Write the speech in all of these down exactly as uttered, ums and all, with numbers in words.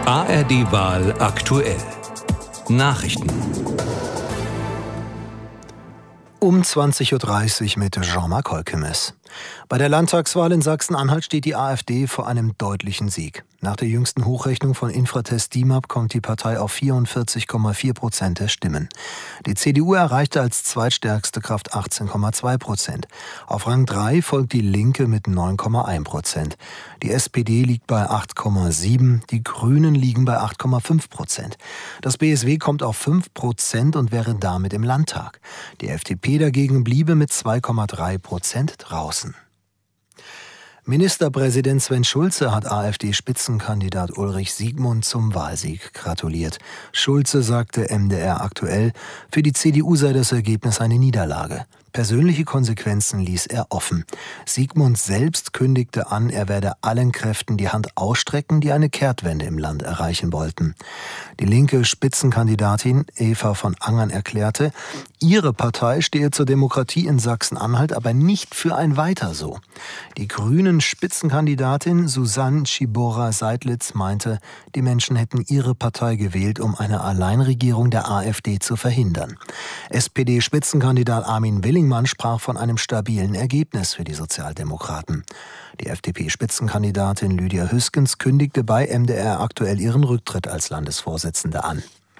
A R D-Wahl aktuell. Nachrichten. Um zwanzig Uhr dreißig mit Jean-Marc Holkemes. Bei der Landtagswahl in Sachsen-Anhalt steht die AfD vor einem deutlichen Sieg. Nach der jüngsten Hochrechnung von Infratest D I M A P kommt die Partei auf vierundvierzig Komma vier Prozent der Stimmen. Die C D U erreichte als zweitstärkste Kraft achtzehn Komma zwei Prozent. Auf Rang drei folgt die Linke mit neun Komma eins Prozent. Die S P D liegt bei acht Komma sieben, die Grünen liegen bei acht Komma fünf Prozent. Das B S W kommt auf fünf Prozent und wäre damit im Landtag. Die F D P dagegen bliebe mit zwei Komma drei Prozent draußen. Ministerpräsident Sven Schulze hat AfD-Spitzenkandidat Ulrich Siegmund zum Wahlsieg gratuliert. Schulze sagte M D R aktuell, für die C D U sei das Ergebnis eine Niederlage. Persönliche Konsequenzen ließ er offen. Siegmund selbst kündigte an, er werde allen Kräften die Hand ausstrecken, die eine Kehrtwende im Land erreichen wollten. Die linke Spitzenkandidatin Eva von Angern erklärte, ihre Partei stehe zur Demokratie in Sachsen-Anhalt, aber nicht für ein Weiter so. Die grünen Spitzenkandidatin Susanne Schibora-Seidlitz meinte, die Menschen hätten ihre Partei gewählt, um eine Alleinregierung der AfD zu verhindern. S P D-Spitzenkandidat Armin Willing Mann sprach von einem stabilen Ergebnis für die Sozialdemokraten. Die F D P-Spitzenkandidatin Lydia Hüskens kündigte bei M D R aktuell ihren Rücktritt als Landesvorsitzende an.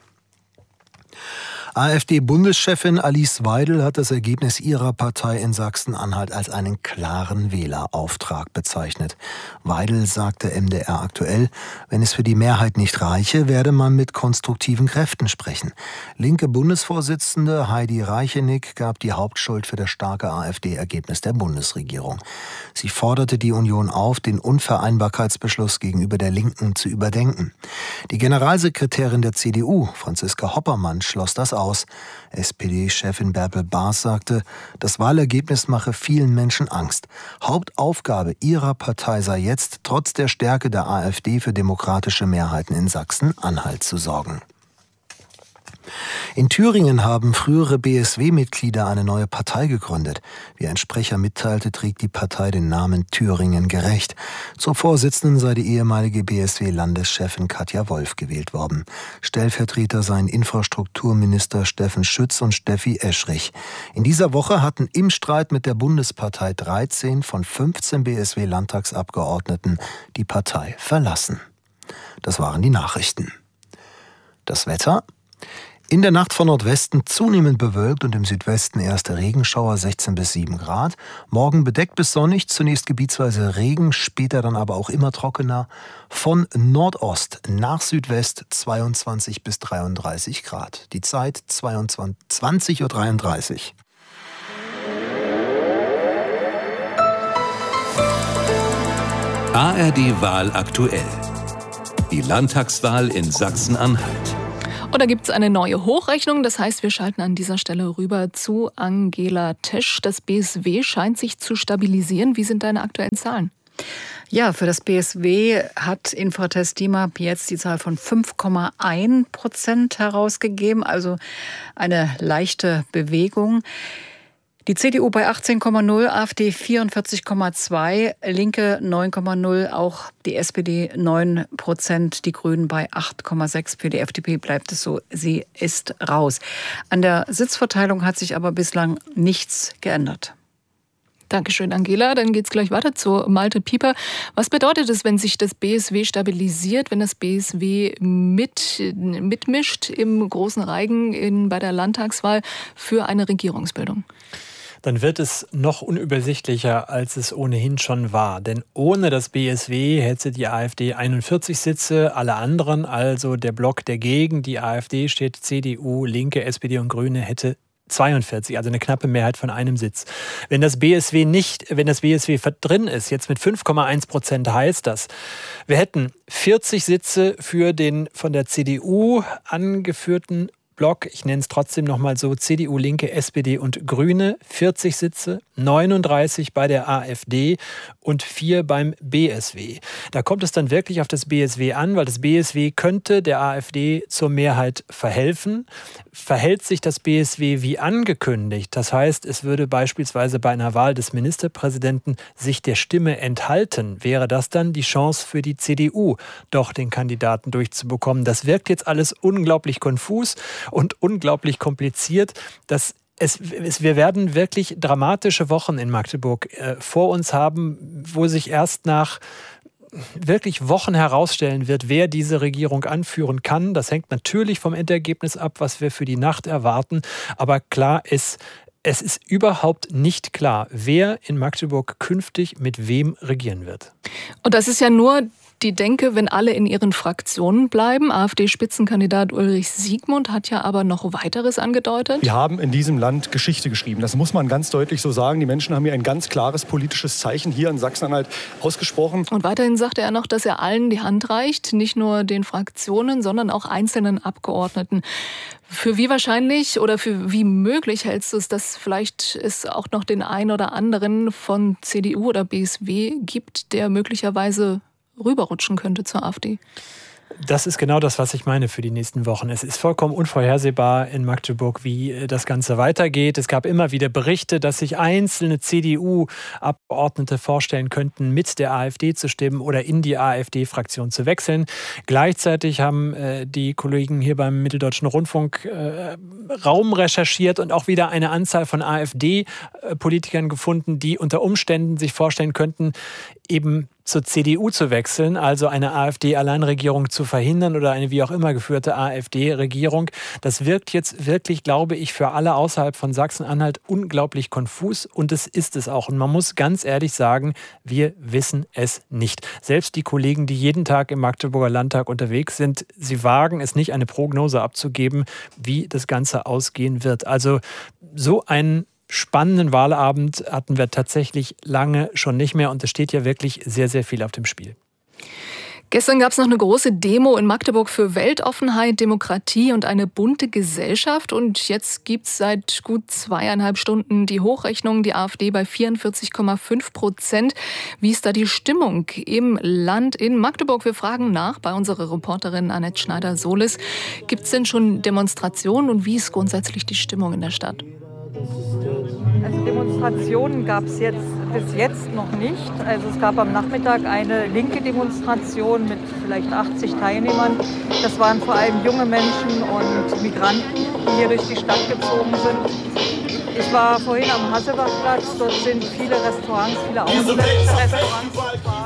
AfD-Bundeschefin Alice Weidel hat das Ergebnis ihrer Partei in Sachsen-Anhalt als einen klaren Wählerauftrag bezeichnet. Weidel sagte M D R aktuell, wenn es für die Mehrheit nicht reiche, werde man mit konstruktiven Kräften sprechen. Linke Bundesvorsitzende Heidi Reichenick gab die Hauptschuld für das starke AfD-Ergebnis der Bundesregierung. Sie forderte die Union auf, den Unvereinbarkeitsbeschluss gegenüber der Linken zu überdenken. Die Generalsekretärin der C D U, Franziska Hoppermann, schloss das aus. S P D-Chefin Bärbel Baas sagte, das Wahlergebnis mache vielen Menschen Angst. Hauptaufgabe ihrer Partei sei jetzt, trotz der Stärke der AfD für demokratische Mehrheiten in Sachsen-Anhalt zu sorgen. In Thüringen haben frühere B S W-Mitglieder eine neue Partei gegründet. Wie ein Sprecher mitteilte, trägt die Partei den Namen Thüringen gerecht. Zur Vorsitzenden sei die ehemalige B S W-Landeschefin Katja Wolf gewählt worden. Stellvertreter seien Infrastrukturminister Steffen Schütz und Steffi Eschrich. In dieser Woche hatten im Streit mit der Bundespartei dreizehn von fünfzehn B S W-Landtagsabgeordneten die Partei verlassen. Das waren die Nachrichten. Das Wetter? In der Nacht von Nordwesten zunehmend bewölkt und im Südwesten erste Regenschauer, sechzehn bis sieben Grad. Morgen bedeckt bis sonnig, zunächst gebietsweise Regen, später dann aber auch immer trockener. Von Nordost nach Südwest zweiundzwanzig bis dreiunddreißig Grad. Die Zeit zwanzig Uhr dreiunddreißig. A R D-Wahl aktuell. Die Landtagswahl in Sachsen-Anhalt. Und da gibt es eine neue Hochrechnung. Das heißt, wir schalten an dieser Stelle rüber zu Angela Tesch. Das B S W scheint sich zu stabilisieren. Wie sind deine aktuellen Zahlen? Ja, für das B S W hat Infratest D I M A P jetzt die Zahl von fünf Komma eins Prozent herausgegeben. Also eine leichte Bewegung. Die C D U bei achtzehn Komma null, AfD vierundvierzig Komma zwei, Linke neun Komma null, auch die S P D neun Prozent, die Grünen bei acht Komma sechs. Für die F D P bleibt es so, sie ist raus. An der Sitzverteilung hat sich aber bislang nichts geändert. Dankeschön, Angela. Dann geht's gleich weiter zu Malte Pieper. Was bedeutet es, wenn sich das B S W stabilisiert, wenn das B S W mit, mitmischt im großen Reigen in, bei der Landtagswahl für eine Regierungsbildung? Dann wird es noch unübersichtlicher, als es ohnehin schon war. Denn ohne das B S W hätte die AfD einundvierzig Sitze, alle anderen, also der Block, der gegen die AfD steht, C D U, Linke, S P D und Grüne, hätte zweiundvierzig, also eine knappe Mehrheit von einem Sitz. Wenn das B S W nicht, wenn das B S W drin ist, jetzt mit fünf Komma eins Prozent heißt das, wir hätten vierzig Sitze für den von der C D U angeführten Block, ich nenne es trotzdem nochmal so, C D U, Linke, S P D und Grüne, vierzig Sitze, neununddreißig bei der AfD und vier beim B S W. Da kommt es dann wirklich auf das B S W an, weil das B S W könnte der AfD zur Mehrheit verhelfen. Verhält sich das B S W wie angekündigt, das heißt, es würde beispielsweise bei einer Wahl des Ministerpräsidenten sich der Stimme enthalten, wäre das dann die Chance für die C D U, doch den Kandidaten durchzubekommen. Das wirkt jetzt alles unglaublich konfus und unglaublich kompliziert. Das Es, es, wir werden wirklich dramatische Wochen in Magdeburg äh, vor uns haben, wo sich erst nach wirklich Wochen herausstellen wird, wer diese Regierung anführen kann. Das hängt natürlich vom Endergebnis ab, was wir für die Nacht erwarten. Aber klar ist, es ist überhaupt nicht klar, wer in Magdeburg künftig mit wem regieren wird. Und das ist ja nur die Denke, wenn alle in ihren Fraktionen bleiben. AfD-Spitzenkandidat Ulrich Siegmund hat ja aber noch weiteres angedeutet. Wir haben in diesem Land Geschichte geschrieben. Das muss man ganz deutlich so sagen. Die Menschen haben hier ein ganz klares politisches Zeichen hier in Sachsen-Anhalt ausgesprochen. Und weiterhin sagte er noch, dass er allen die Hand reicht, nicht nur den Fraktionen, sondern auch einzelnen Abgeordneten. Für wie wahrscheinlich oder für wie möglich hältst du es, dass vielleicht es auch noch den einen oder anderen von C D U oder B S W gibt, der möglicherweise rüberrutschen könnte zur AfD? Das ist genau das, was ich meine für die nächsten Wochen. Es ist vollkommen unvorhersehbar in Magdeburg, wie das Ganze weitergeht. Es gab immer wieder Berichte, dass sich einzelne C D U-Abgeordnete vorstellen könnten, mit der AfD zu stimmen oder in die AfD-Fraktion zu wechseln. Gleichzeitig haben äh, die Kollegen hier beim Mitteldeutschen Rundfunk äh, Raum recherchiert und auch wieder eine Anzahl von AfD-Politikern gefunden, die unter Umständen sich vorstellen könnten, eben zur C D U zu wechseln, also eine AfD-Alleinregierung zu verhindern oder eine wie auch immer geführte AfD-Regierung. Das wirkt jetzt wirklich, glaube ich, für alle außerhalb von Sachsen-Anhalt unglaublich konfus und es ist es auch. Und man muss ganz ehrlich sagen, wir wissen es nicht. Selbst die Kollegen, die jeden Tag im Magdeburger Landtag unterwegs sind, sie wagen es nicht, eine Prognose abzugeben, wie das Ganze ausgehen wird. Also so ein spannenden Wahlabend hatten wir tatsächlich lange schon nicht mehr und es steht ja wirklich sehr, sehr viel auf dem Spiel. Gestern gab es noch eine große Demo in Magdeburg für Weltoffenheit, Demokratie und eine bunte Gesellschaft. Und jetzt gibt es seit gut zweieinhalb Stunden die Hochrechnung, die AfD bei vierundvierzig Komma fünf Prozent. Wie ist da die Stimmung im Land in Magdeburg? Wir fragen nach bei unserer Reporterin Annette Schneider-Solis. Gibt es denn schon Demonstrationen und wie ist grundsätzlich die Stimmung in der Stadt? Also Demonstrationen gab es jetzt bis jetzt noch nicht. Also es gab am Nachmittag eine linke Demonstration mit vielleicht achtzig Teilnehmern. Das waren vor allem junge Menschen und Migranten, die hier durch die Stadt gezogen sind. Ich war vorhin am Hasselbachplatz. Dort sind viele Restaurants, viele ausländische Restaurants.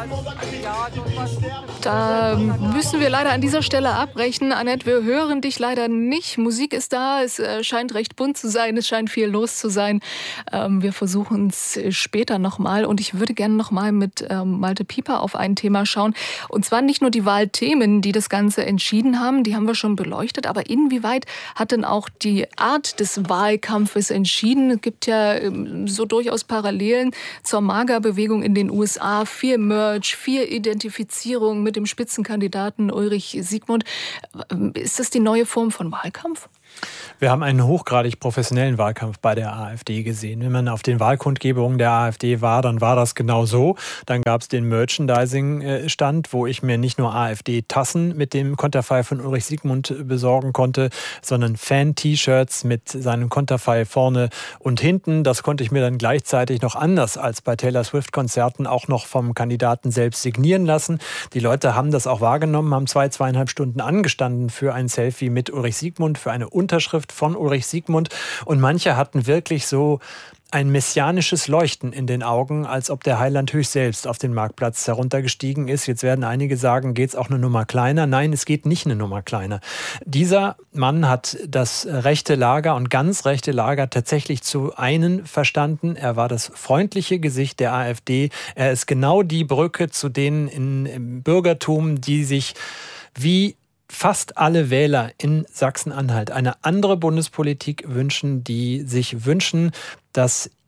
Da müssen wir leider an dieser Stelle abbrechen. Annette, wir hören dich leider nicht. Musik ist da, es scheint recht bunt zu sein, es scheint viel los zu sein. Wir versuchen es später nochmal und ich würde gerne nochmal mit Malte Pieper auf ein Thema schauen. Und zwar nicht nur die Wahlthemen, die das Ganze entschieden haben, die haben wir schon beleuchtet, aber inwieweit hat denn auch die Art des Wahlkampfes entschieden? Es gibt ja so durchaus Parallelen zur MAGA-Bewegung in den U S A. Viel Merch, viel Identifizierung mit dem Spitzenkandidaten Ulrich Siegmund. Ist das die neue Form von Wahlkampf? Wir haben einen hochgradig professionellen Wahlkampf bei der AfD gesehen. Wenn man auf den Wahlkundgebungen der AfD war, dann war das genau so. Dann gab es den Merchandising-Stand, wo ich mir nicht nur AfD-Tassen mit dem Konterfei von Ulrich Siegmund besorgen konnte, sondern Fan-T-Shirts mit seinem Konterfei vorne und hinten. Das konnte ich mir dann gleichzeitig noch anders als bei Taylor Swift-Konzerten auch noch vom Kandidaten selbst signieren lassen. Die Leute haben das auch wahrgenommen, haben zwei, zweieinhalb Stunden angestanden für ein Selfie mit Ulrich Siegmund, für eine Unterschrift von Ulrich Siegmund und manche hatten wirklich so ein messianisches Leuchten in den Augen, als ob der Heiland höchst selbst auf den Marktplatz heruntergestiegen ist. Jetzt werden einige sagen, geht es auch eine Nummer kleiner? Nein, es geht nicht eine Nummer kleiner. Dieser Mann hat das rechte Lager und ganz rechte Lager tatsächlich zu einen verstanden. Er war das freundliche Gesicht der AfD. Er ist genau die Brücke zu denen in, im Bürgertum, die sich wie fast alle Wähler in Sachsen-Anhalt eine andere Bundespolitik wünschen, die sich wünschen, dass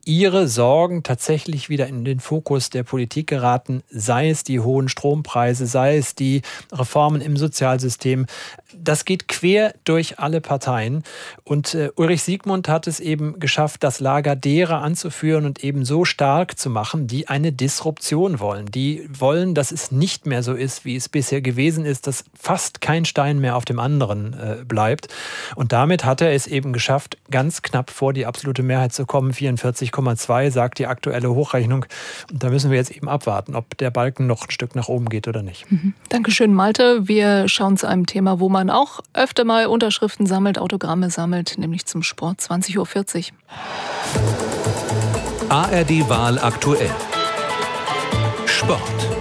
ihre Sorgen tatsächlich wieder in den Fokus der Politik geraten, sei es die hohen Strompreise, sei es die Reformen im Sozialsystem. Das geht quer durch alle Parteien. Und äh, Ulrich Siegmund hat es eben geschafft, das Lager derer anzuführen und eben so stark zu machen, die eine Disruption wollen. Die wollen, dass es nicht mehr so ist, wie es bisher gewesen ist, dass fast kein Stein mehr auf dem anderen äh, bleibt. Und damit hat er es eben geschafft, ganz knapp vor die absolute Mehrheit zu kommen. vierundvierzig Komma zwei sagt die aktuelle Hochrechnung. Und da müssen wir jetzt eben abwarten, ob der Balken noch ein Stück nach oben geht oder nicht. Mhm. Dankeschön, Malte. Wir schauen zu einem Thema, wo man auch öfter mal Unterschriften sammelt, Autogramme sammelt, nämlich zum Sport. zwanzig Uhr vierzig. A R D-Wahl aktuell. Sport.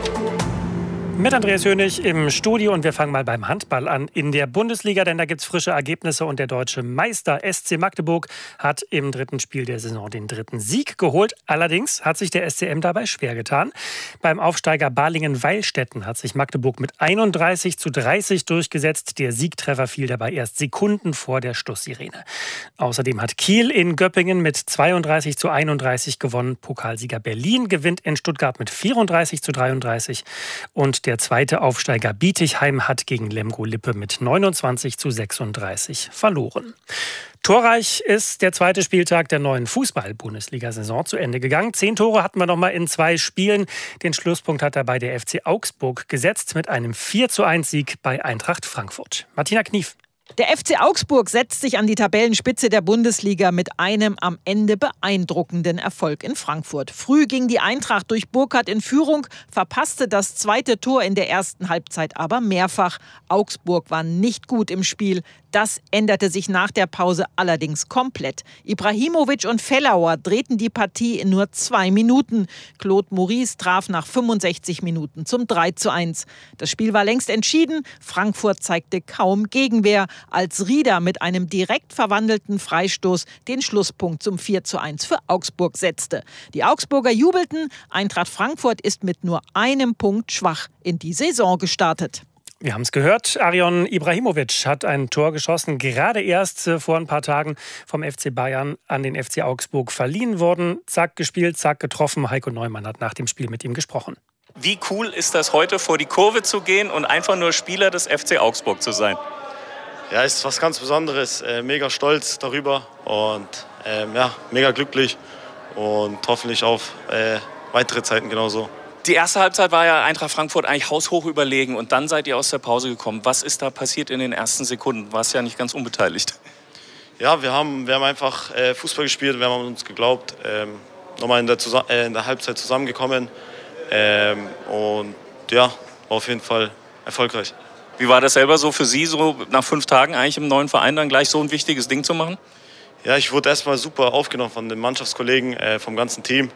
Mit Andreas Hönig im Studio und wir fangen mal beim Handball an in der Bundesliga, denn da gibt es frische Ergebnisse und der deutsche Meister S C Magdeburg hat im dritten Spiel der Saison den dritten Sieg geholt. Allerdings hat sich der S C M dabei schwer getan. Beim Aufsteiger Balingen-Weilstätten hat sich Magdeburg mit einunddreißig zu dreißig durchgesetzt. Der Siegtreffer fiel dabei erst Sekunden vor der Schlusssirene. Außerdem hat Kiel in Göppingen mit zweiunddreißig zu einunddreißig gewonnen. Pokalsieger Berlin gewinnt in Stuttgart mit vierunddreißig zu dreiunddreißig und der Der zweite Aufsteiger Bietigheim hat gegen Lemgo-Lippe mit neunundzwanzig zu sechsunddreißig verloren. Torreich ist der zweite Spieltag der neuen Fußball-Bundesliga-Saison zu Ende gegangen. Zehn Tore hatten wir noch mal in zwei Spielen. Den Schlusspunkt hat dabei der F C Augsburg gesetzt mit einem vier zu eins Sieg bei Eintracht Frankfurt. Martina Knief. Der F C Augsburg setzt sich an die Tabellenspitze der Bundesliga mit einem am Ende beeindruckenden Erfolg in Frankfurt. Früh ging die Eintracht durch Burkhardt in Führung, verpasste das zweite Tor in der ersten Halbzeit aber mehrfach. Augsburg war nicht gut im Spiel. Das änderte sich nach der Pause allerdings komplett. Ibrahimovic und Fellauer drehten die Partie in nur zwei Minuten. Claude Maurice traf nach fünfundsechzig Minuten zum drei zu eins. Das Spiel war längst entschieden. Frankfurt zeigte kaum Gegenwehr, als Rieder mit einem direkt verwandelten Freistoß den Schlusspunkt zum vier zu eins für Augsburg setzte. Die Augsburger jubelten. Eintracht Frankfurt ist mit nur einem Punkt schwach in die Saison gestartet. Wir haben es gehört, Arion Ibrahimovic hat ein Tor geschossen, gerade erst vor ein paar Tagen vom F C Bayern an den F C Augsburg verliehen worden. Zack gespielt, zack getroffen. Heiko Neumann hat nach dem Spiel mit ihm gesprochen. Wie cool ist das heute, vor die Kurve zu gehen und einfach nur Spieler des F C Augsburg zu sein? Ja, ist was ganz Besonderes. Äh, mega stolz darüber und ähm, ja, mega glücklich und hoffentlich auf äh, weitere Zeiten genauso. Die erste Halbzeit war ja Eintracht Frankfurt eigentlich haushoch überlegen und dann seid ihr aus der Pause gekommen. Was ist da passiert in den ersten Sekunden? Warst ja nicht ganz unbeteiligt. Ja, wir haben, wir haben einfach äh, Fußball gespielt, wir haben an uns geglaubt. Ähm, nochmal in der, äh, in der Halbzeit zusammengekommen ähm, und ja, war auf jeden Fall erfolgreich. Wie war das selber so für Sie, so nach fünf Tagen eigentlich im neuen Verein dann gleich so ein wichtiges Ding zu machen? Ja, ich wurde erstmal super aufgenommen von den Mannschaftskollegen, äh, vom ganzen Team.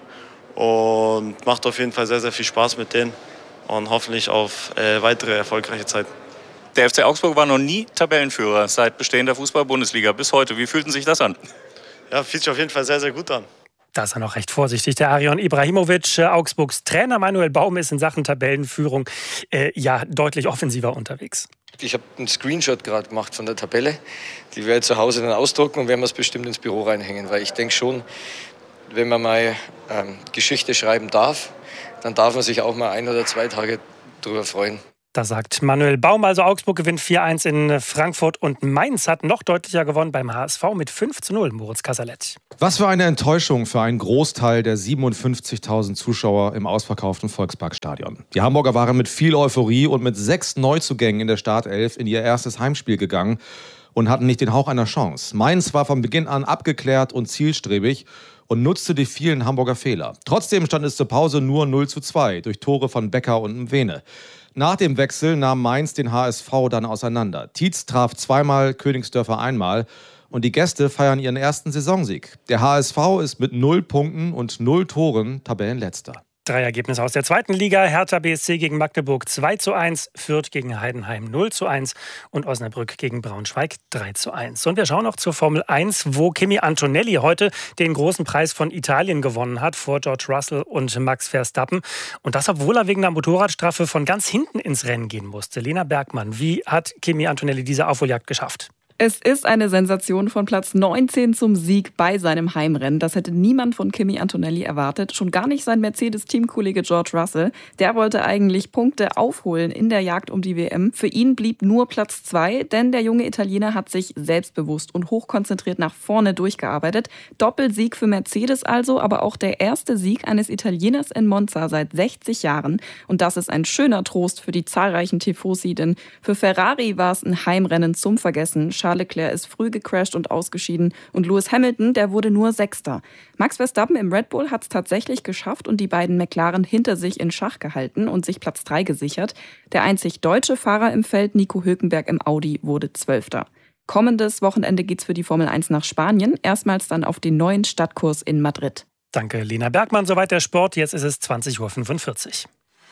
Und macht auf jeden Fall sehr, sehr viel Spaß mit denen und hoffentlich auf äh, weitere erfolgreiche Zeiten. Der F C Augsburg war noch nie Tabellenführer seit Bestehen der Fußball-Bundesliga bis heute. Wie fühlten sich das an? Ja, fühlt sich auf jeden Fall sehr, sehr gut an. Da ist er noch recht vorsichtig, der Arion Ibrahimovic. Augsburgs Trainer Manuel Baum ist in Sachen Tabellenführung äh, ja deutlich offensiver unterwegs. Ich habe einen Screenshot gerade gemacht von der Tabelle. Die werde ich zu Hause dann ausdrucken und werden wir es bestimmt ins Büro reinhängen. Weil ich denke schon, wenn man mal ähm, Geschichte schreiben darf, dann darf man sich auch mal ein oder zwei Tage drüber freuen. Da sagt Manuel Baum, also Augsburg gewinnt vier eins in Frankfurt und Mainz hat noch deutlicher gewonnen beim H S V mit fünf zu null, Moritz Casalet. Was für eine Enttäuschung für einen Großteil der siebenundfünfzigtausend Zuschauer im ausverkauften Volksparkstadion. Die Hamburger waren mit viel Euphorie und mit sechs Neuzugängen in der Startelf in ihr erstes Heimspiel gegangen und hatten nicht den Hauch einer Chance. Mainz war von Beginn an abgeklärt und zielstrebig und nutzte die vielen Hamburger Fehler. Trotzdem stand es zur Pause nur null zu zwei durch Tore von Becker und Mwene. Nach dem Wechsel nahm Mainz den H S V dann auseinander. Tietz traf zweimal, Königsdörfer einmal. Und die Gäste feiern ihren ersten Saisonsieg. Der H S V ist mit null Punkten und null Toren Tabellenletzter. Drei Ergebnisse aus der zweiten Liga. Hertha B S C gegen Magdeburg zwei zu eins, Fürth gegen Heidenheim null zu eins und Osnabrück gegen Braunschweig drei zu eins. Und wir schauen noch zur Formel eins, wo Kimi Antonelli heute den großen Preis von Italien gewonnen hat, vor George Russell und Max Verstappen. Und das, obwohl er wegen einer Motorradstrafe von ganz hinten ins Rennen gehen musste. Lena Bergmann, wie hat Kimi Antonelli diese Aufholjagd geschafft? Es ist eine Sensation, von Platz neunzehn zum Sieg bei seinem Heimrennen. Das hätte niemand von Kimi Antonelli erwartet. Schon gar nicht sein Mercedes-Teamkollege George Russell. Der wollte eigentlich Punkte aufholen in der Jagd um die W M. Für ihn blieb nur Platz zwei, denn der junge Italiener hat sich selbstbewusst und hochkonzentriert nach vorne durchgearbeitet. Doppelsieg für Mercedes also, aber auch der erste Sieg eines Italieners in Monza seit sechzig Jahren. Und das ist ein schöner Trost für die zahlreichen Tifosi, denn für Ferrari war es ein Heimrennen zum Vergessen. Charles Leclerc ist früh gecrasht und ausgeschieden und Lewis Hamilton, der wurde nur Sechster. Max Verstappen im Red Bull hat es tatsächlich geschafft und die beiden McLaren hinter sich in Schach gehalten und sich Platz drei gesichert. Der einzig deutsche Fahrer im Feld, Nico Hülkenberg im Audi, wurde Zwölfter. Kommendes Wochenende geht's für die Formel eins nach Spanien, erstmals dann auf den neuen Stadtkurs in Madrid. Danke, Lena Bergmann. Soweit der Sport. Jetzt ist es zwanzig Uhr fünfundvierzig.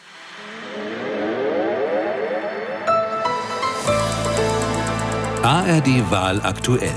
A R D-Wahl aktuell.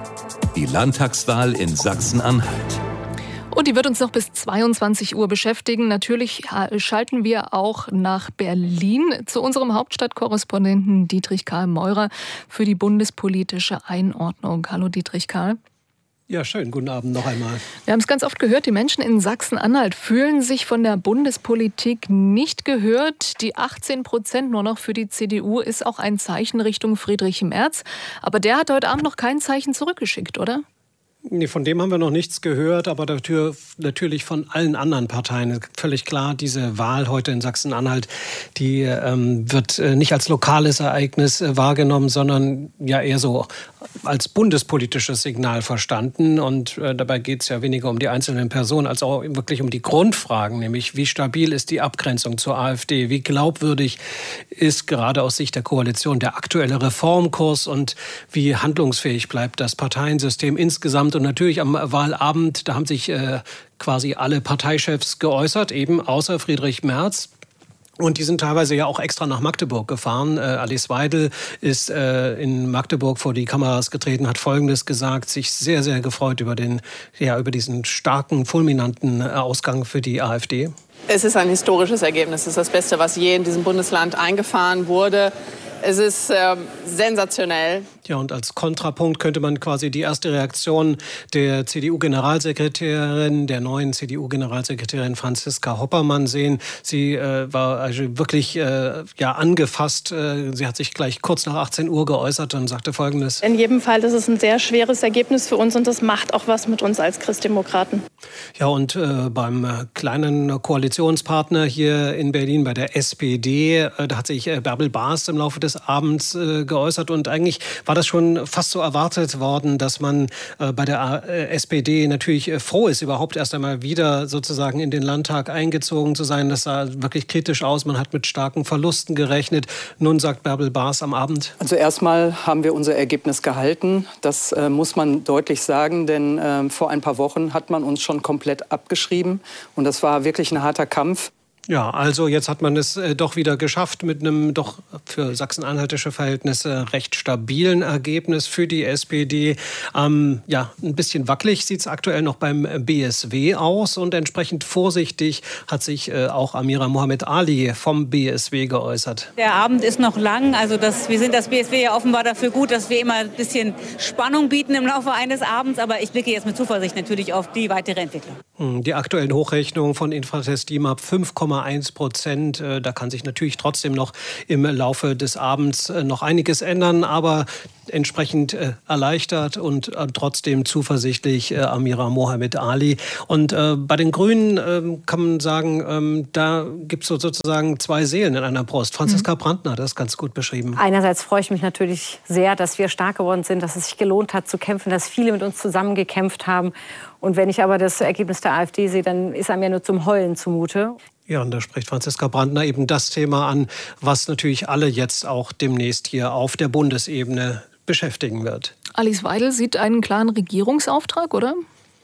Die Landtagswahl in Sachsen-Anhalt. Und die wird uns noch bis zweiundzwanzig Uhr beschäftigen. Natürlich schalten wir auch nach Berlin zu unserem Hauptstadtkorrespondenten Dietrich Karl Meurer für die bundespolitische Einordnung. Hallo Dietrich Karl. Ja, schön. Guten Abend noch einmal. Wir haben es ganz oft gehört, die Menschen in Sachsen-Anhalt fühlen sich von der Bundespolitik nicht gehört. Die achtzehn Prozent nur noch für die C D U ist auch ein Zeichen Richtung Friedrich Merz. Aber der hat heute Abend noch kein Zeichen zurückgeschickt, oder? Nee, von dem haben wir noch nichts gehört, aber natürlich von allen anderen Parteien. Völlig klar, diese Wahl heute in Sachsen-Anhalt, die ähm, wird äh, nicht als lokales Ereignis äh, wahrgenommen, sondern ja eher so als bundespolitisches Signal verstanden. Und äh, dabei geht es ja weniger um die einzelnen Personen, als auch wirklich um die Grundfragen, nämlich wie stabil ist die Abgrenzung zur AfD, wie glaubwürdig ist gerade aus Sicht der Koalition der aktuelle Reformkurs und wie handlungsfähig bleibt das Parteiensystem insgesamt. Und natürlich am Wahlabend, da haben sich äh, quasi alle Parteichefs geäußert, eben außer Friedrich Merz. Und die sind teilweise ja auch extra nach Magdeburg gefahren. Äh, Alice Weidel ist äh, in Magdeburg vor die Kameras getreten, hat Folgendes gesagt, sich sehr, sehr gefreut über, den, ja, über diesen starken, fulminanten Ausgang für die AfD. Es ist ein historisches Ergebnis. Es ist das Beste, was je in diesem Bundesland eingefahren wurde. Es ist äh, sensationell. Ja, und als Kontrapunkt könnte man quasi die erste Reaktion der C D U-Generalsekretärin, der neuen C D U-Generalsekretärin Franziska Hoppermann sehen. Sie äh, war also wirklich äh, ja, angefasst. Äh, sie hat sich gleich kurz nach achtzehn Uhr geäußert und sagte Folgendes. In jedem Fall ist es ein sehr schweres Ergebnis für uns und das macht auch was mit uns als Christdemokraten. Ja, und äh, beim äh, kleinen Koalitionspartner hier in Berlin, bei der S P D, äh, da hat sich äh, Bärbel Baas im Laufe des Abends äh, geäußert und eigentlich war das schon fast so erwartet worden, dass man äh, bei der äh, S P D natürlich äh, froh ist, überhaupt erst einmal wieder sozusagen in den Landtag eingezogen zu sein. Das sah wirklich kritisch aus. Man hat mit starken Verlusten gerechnet. Nun sagt Bärbel Baas am Abend. Also erstmal haben wir unser Ergebnis gehalten. Das äh, muss man deutlich sagen, denn äh, vor ein paar Wochen hat man uns schon komplett abgeschrieben. Und das war wirklich ein harter Kampf. Ja, also jetzt hat man es äh, doch wieder geschafft mit einem doch für sachsen-anhaltische Verhältnisse recht stabilen Ergebnis für die S P D. Ähm, ja, ein bisschen wackelig sieht es aktuell noch beim B S W aus und entsprechend vorsichtig hat sich äh, auch Amira Mohamed Ali vom B S W geäußert. Der Abend ist noch lang, also das, wir sind das B S W ja offenbar dafür gut, dass wir immer ein bisschen Spannung bieten im Laufe eines Abends, aber ich blicke jetzt mit Zuversicht natürlich auf die weitere Entwicklung. Die aktuellen Hochrechnungen von Infratest I M A P fünf Komma eins Prozent. Da kann sich natürlich trotzdem noch im Laufe des Abends noch einiges ändern, aber entsprechend äh, erleichtert und äh, trotzdem zuversichtlich äh, Amira Mohamed Ali. Und äh, bei den Grünen äh, kann man sagen, ähm, da gibt es so sozusagen zwei Seelen in einer Brust. Franziska mhm. Brandner hat das ganz gut beschrieben. Einerseits freue ich mich natürlich sehr, dass wir stark geworden sind, dass es sich gelohnt hat zu kämpfen, dass viele mit uns zusammengekämpft haben. Und wenn ich aber das Ergebnis der AfD sehe, dann ist einem ja nur zum Heulen zumute. Ja, und da spricht Franziska Brandner eben das Thema an, was natürlich alle jetzt auch demnächst hier auf der Bundesebene beschäftigen wird. Alice Weidel sieht einen klaren Regierungsauftrag, oder?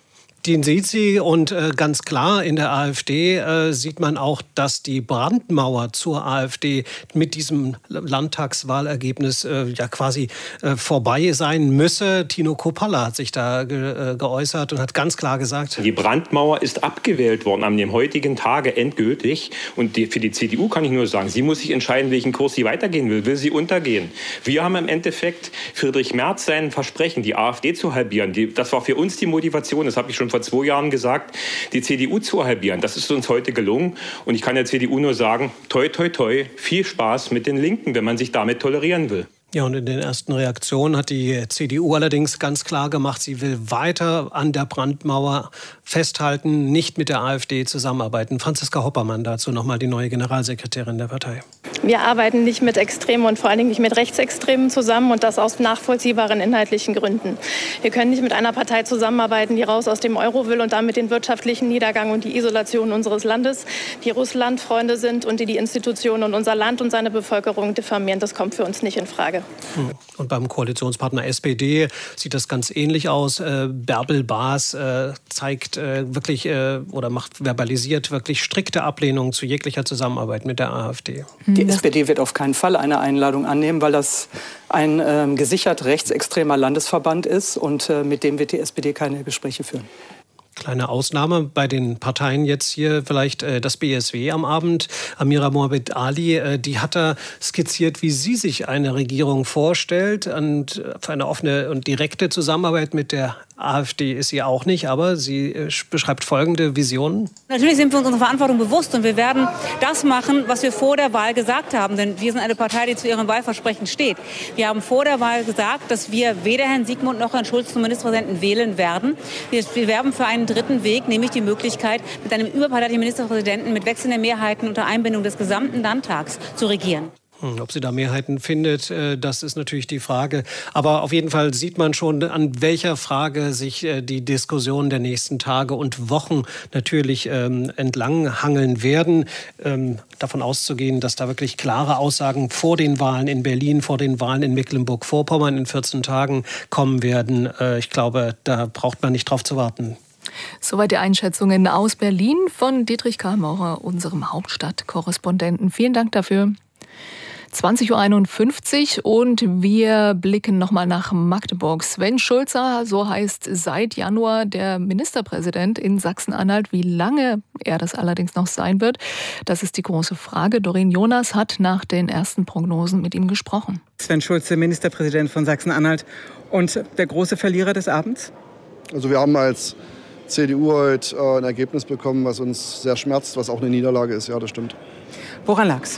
Den sieht sie und äh, ganz klar in der AfD äh, sieht man auch, dass die Brandmauer zur AfD mit diesem Landtagswahlergebnis äh, ja quasi äh, vorbei sein müsse. Tino Kruppalla hat sich da ge äh, geäußert und hat ganz klar gesagt: Die Brandmauer ist abgewählt worden an dem heutigen Tage endgültig. Und die, für die C D U kann ich nur sagen, sie muss sich entscheiden, welchen Kurs sie weitergehen will. Will sie untergehen? Wir haben im Endeffekt Friedrich Merz sein Versprechen, die AfD zu halbieren. Die, das war für uns die Motivation, das habe ich schon vor zwei Jahren gesagt, die C D U zu halbieren. Das ist uns heute gelungen. Und ich kann der C D U nur sagen, toi, toi, toi, viel Spaß mit den Linken, wenn man sich damit tolerieren will. Ja, und in den ersten Reaktionen hat die C D U allerdings ganz klar gemacht, sie will weiter an der Brandmauer festhalten, nicht mit der AfD zusammenarbeiten. Franziska Hoppermann dazu nochmal, die neue Generalsekretärin der Partei. Wir arbeiten nicht mit Extremen und vor allen Dingen nicht mit Rechtsextremen zusammen, und das aus nachvollziehbaren inhaltlichen Gründen. Wir können nicht mit einer Partei zusammenarbeiten, die raus aus dem Euro will und damit den wirtschaftlichen Niedergang und die Isolation unseres Landes, die Russland-Freunde sind und die die Institutionen und unser Land und seine Bevölkerung diffamieren. Das kommt für uns nicht in Frage. Und beim Koalitionspartner S P D sieht das ganz ähnlich aus. Äh, Bärbel Baas äh, zeigt äh, wirklich äh, oder macht verbalisiert wirklich strikte Ablehnung zu jeglicher Zusammenarbeit mit der AfD. Die S P D wird auf keinen Fall eine Einladung annehmen, weil das ein äh, gesichert rechtsextremer Landesverband ist, und äh, mit dem wird die S P D keine Gespräche führen. Kleine Ausnahme bei den Parteien jetzt hier vielleicht äh, das B S W am Abend. Amira Mohamed Ali, äh, die hat da skizziert, wie sie sich eine Regierung vorstellt. Und für eine offene und direkte Zusammenarbeit mit der AfD ist sie auch nicht, aber sie äh, beschreibt folgende Visionen. Natürlich sind wir uns unserer Verantwortung bewusst, und wir werden das machen, was wir vor der Wahl gesagt haben. Denn wir sind eine Partei, die zu ihrem Wahlversprechen steht. Wir haben vor der Wahl gesagt, dass wir weder Herrn Siegmund noch Herrn Schulz zum Ministerpräsidenten wählen werden. Wir, wir werben für einen dritten Weg, nämlich die Möglichkeit, mit einem überparteilichen Ministerpräsidenten mit wechselnden Mehrheiten unter Einbindung des gesamten Landtags zu regieren. Ob sie da Mehrheiten findet, das ist natürlich die Frage. Aber auf jeden Fall sieht man schon, an welcher Frage sich die Diskussionen der nächsten Tage und Wochen natürlich entlang hangeln werden. Davon auszugehen, dass da wirklich klare Aussagen vor den Wahlen in Berlin, vor den Wahlen in Mecklenburg-Vorpommern in vierzehn Tagen kommen werden. Ich glaube, da braucht man nicht drauf zu warten. Soweit die Einschätzungen aus Berlin von Dietrich Karl Maurer, unserem Hauptstadtkorrespondenten. Vielen Dank dafür. zwanzig Uhr einundfünfzig und wir blicken nochmal nach Magdeburg. Sven Schulze, so heißt seit Januar der Ministerpräsident in Sachsen-Anhalt. Wie lange er das allerdings noch sein wird, das ist die große Frage. Doreen Jonas hat nach den ersten Prognosen mit ihm gesprochen. Sven Schulze, Ministerpräsident von Sachsen-Anhalt und der große Verlierer des Abends? Also wir haben als C D U heute äh, ein Ergebnis bekommen, was uns sehr schmerzt, was auch eine Niederlage ist. Ja, das stimmt. Woran lag's?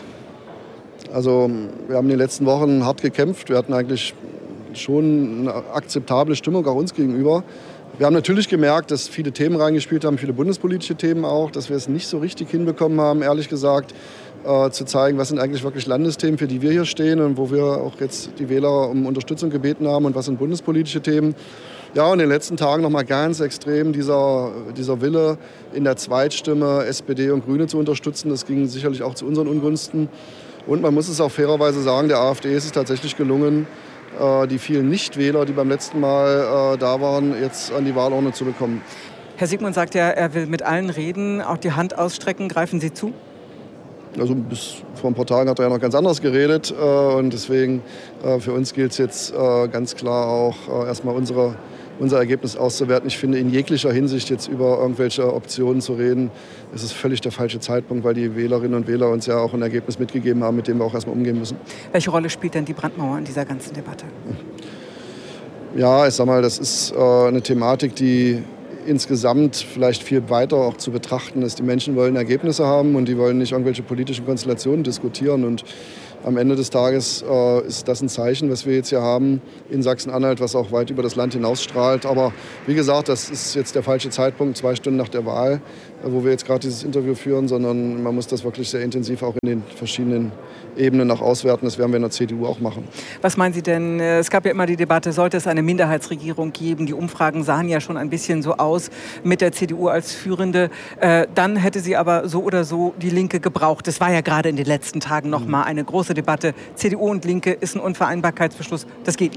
Also wir haben in den letzten Wochen hart gekämpft. Wir hatten eigentlich schon eine akzeptable Stimmung auch uns gegenüber. Wir haben natürlich gemerkt, dass viele Themen reingespielt haben, viele bundespolitische Themen auch, dass wir es nicht so richtig hinbekommen haben, ehrlich gesagt, äh, zu zeigen, was sind eigentlich wirklich Landesthemen, für die wir hier stehen und wo wir auch jetzt die Wähler um Unterstützung gebeten haben, und was sind bundespolitische Themen. Ja, und in den letzten Tagen noch mal ganz extrem dieser, dieser Wille, in der Zweitstimme S P D und Grüne zu unterstützen. Das ging sicherlich auch zu unseren Ungunsten. Und man muss es auch fairerweise sagen, der AfD ist es tatsächlich gelungen, die vielen Nichtwähler, die beim letzten Mal da waren, jetzt an die Wahlurne zu bekommen. Herr Siegmund sagt ja, er will mit allen reden, auch die Hand ausstrecken. Greifen Sie zu? Also bis vor ein paar Tagen hat er ja noch ganz anderes geredet. Und deswegen für uns gilt es jetzt ganz klar auch erstmal unsere unser Ergebnis auszuwerten. Ich finde, in jeglicher Hinsicht jetzt über irgendwelche Optionen zu reden, ist es völlig der falsche Zeitpunkt, weil die Wählerinnen und Wähler uns ja auch ein Ergebnis mitgegeben haben, mit dem wir auch erstmal umgehen müssen. Welche Rolle spielt denn die Brandmauer in dieser ganzen Debatte? Ja, ich sag mal, das ist äh, eine Thematik, die insgesamt vielleicht viel weiter auch zu betrachten ist. Die Menschen wollen Ergebnisse haben und die wollen nicht irgendwelche politischen Konstellationen diskutieren. Und am Ende des Tages äh, ist das ein Zeichen, was wir jetzt hier haben in Sachsen-Anhalt, was auch weit über das Land hinausstrahlt. Aber wie gesagt, das ist jetzt der falsche Zeitpunkt, zwei Stunden nach der Wahl, äh, wo wir jetzt gerade dieses Interview führen, sondern man muss das wirklich sehr intensiv auch in den verschiedenen Ebenen noch auswerten. Das werden wir in der C D U auch machen. Was meinen Sie denn? Es gab ja immer die Debatte, sollte es eine Minderheitsregierung geben? Die Umfragen sahen ja schon ein bisschen so aus mit der C D U als Führende. Äh, dann hätte sie aber so oder so die Linke gebraucht. Das war ja gerade in den letzten Tagen noch mal eine große Debatte. C D U und Linke ist ein Unvereinbarkeitsbeschluss. Das geht nicht.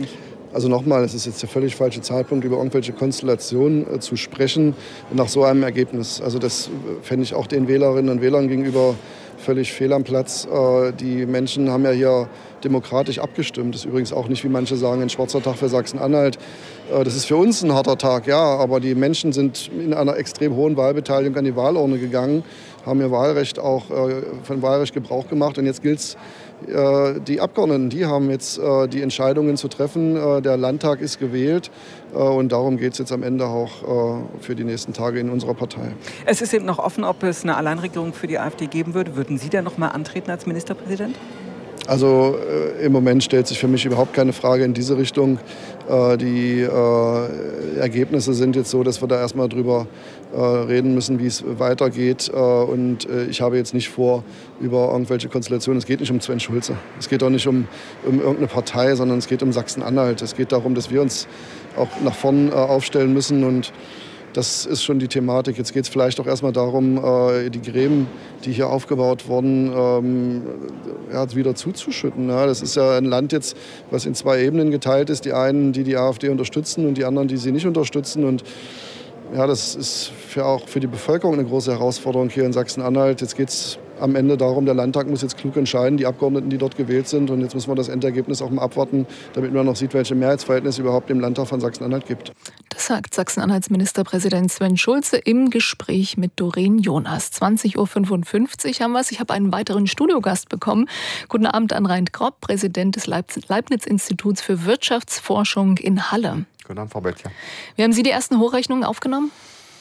Also nochmal, es ist jetzt der völlig falsche Zeitpunkt, über irgendwelche Konstellationen äh, zu sprechen nach so einem Ergebnis. Also das fände ich auch den Wählerinnen und Wählern gegenüber völlig fehl am Platz. Äh, die Menschen haben ja hier demokratisch abgestimmt. Das ist übrigens auch nicht, wie manche sagen, ein schwarzer Tag für Sachsen-Anhalt. Äh, das ist für uns ein harter Tag, ja, aber die Menschen sind in einer extrem hohen Wahlbeteiligung an die Wahlurne gegangen, haben ihr Wahlrecht auch äh, von Wahlrecht Gebrauch gemacht und jetzt gilt es, die Abgeordneten, die haben jetzt äh, die Entscheidungen zu treffen. Äh, der Landtag ist gewählt äh, und darum geht es jetzt am Ende auch äh, für die nächsten Tage in unserer Partei. Es ist eben noch offen, ob es eine Alleinregierung für die AfD geben würde. Würden Sie da noch mal antreten als Ministerpräsident? Also äh, im Moment stellt sich für mich überhaupt keine Frage in diese Richtung. Äh, die äh, Ergebnisse sind jetzt so, dass wir da erstmal drüber äh, reden müssen, wie es weitergeht. Äh, und äh, ich habe jetzt nicht vor, über irgendwelche Konstellationen, es geht nicht um Sven Schulze. Es geht auch nicht um, um irgendeine Partei, sondern es geht um Sachsen-Anhalt. Es geht darum, dass wir uns auch nach vorn äh, aufstellen müssen und das ist schon die Thematik. Jetzt geht es vielleicht auch erstmal darum, äh, die Gräben, die hier aufgebaut wurden, ähm, ja, wieder zuzuschütten. Ja, das ist ja ein Land jetzt, was in zwei Ebenen geteilt ist. Die einen, die die AfD unterstützen und die anderen, die sie nicht unterstützen. Und ja, das ist für auch für die Bevölkerung eine große Herausforderung hier in Sachsen-Anhalt. Jetzt geht es am Ende darum, der Landtag muss jetzt klug entscheiden, die Abgeordneten, die dort gewählt sind. Und jetzt müssen wir das Endergebnis auch mal abwarten, damit man noch sieht, welche Mehrheitsverhältnisse überhaupt im Landtag von Sachsen-Anhalt gibt. Das sagt Sachsen-Anhalts Ministerpräsident Sven Schulze im Gespräch mit Doreen Jonas. zwanzig Uhr fünfundfünfzig haben wir es. Ich habe einen weiteren Studiogast bekommen. Guten Abend an Rein Grob, Präsident des Leibniz-Instituts für Wirtschaftsforschung in Halle. Guten Abend, Frau Böttcher. Wie haben Sie die ersten Hochrechnungen aufgenommen?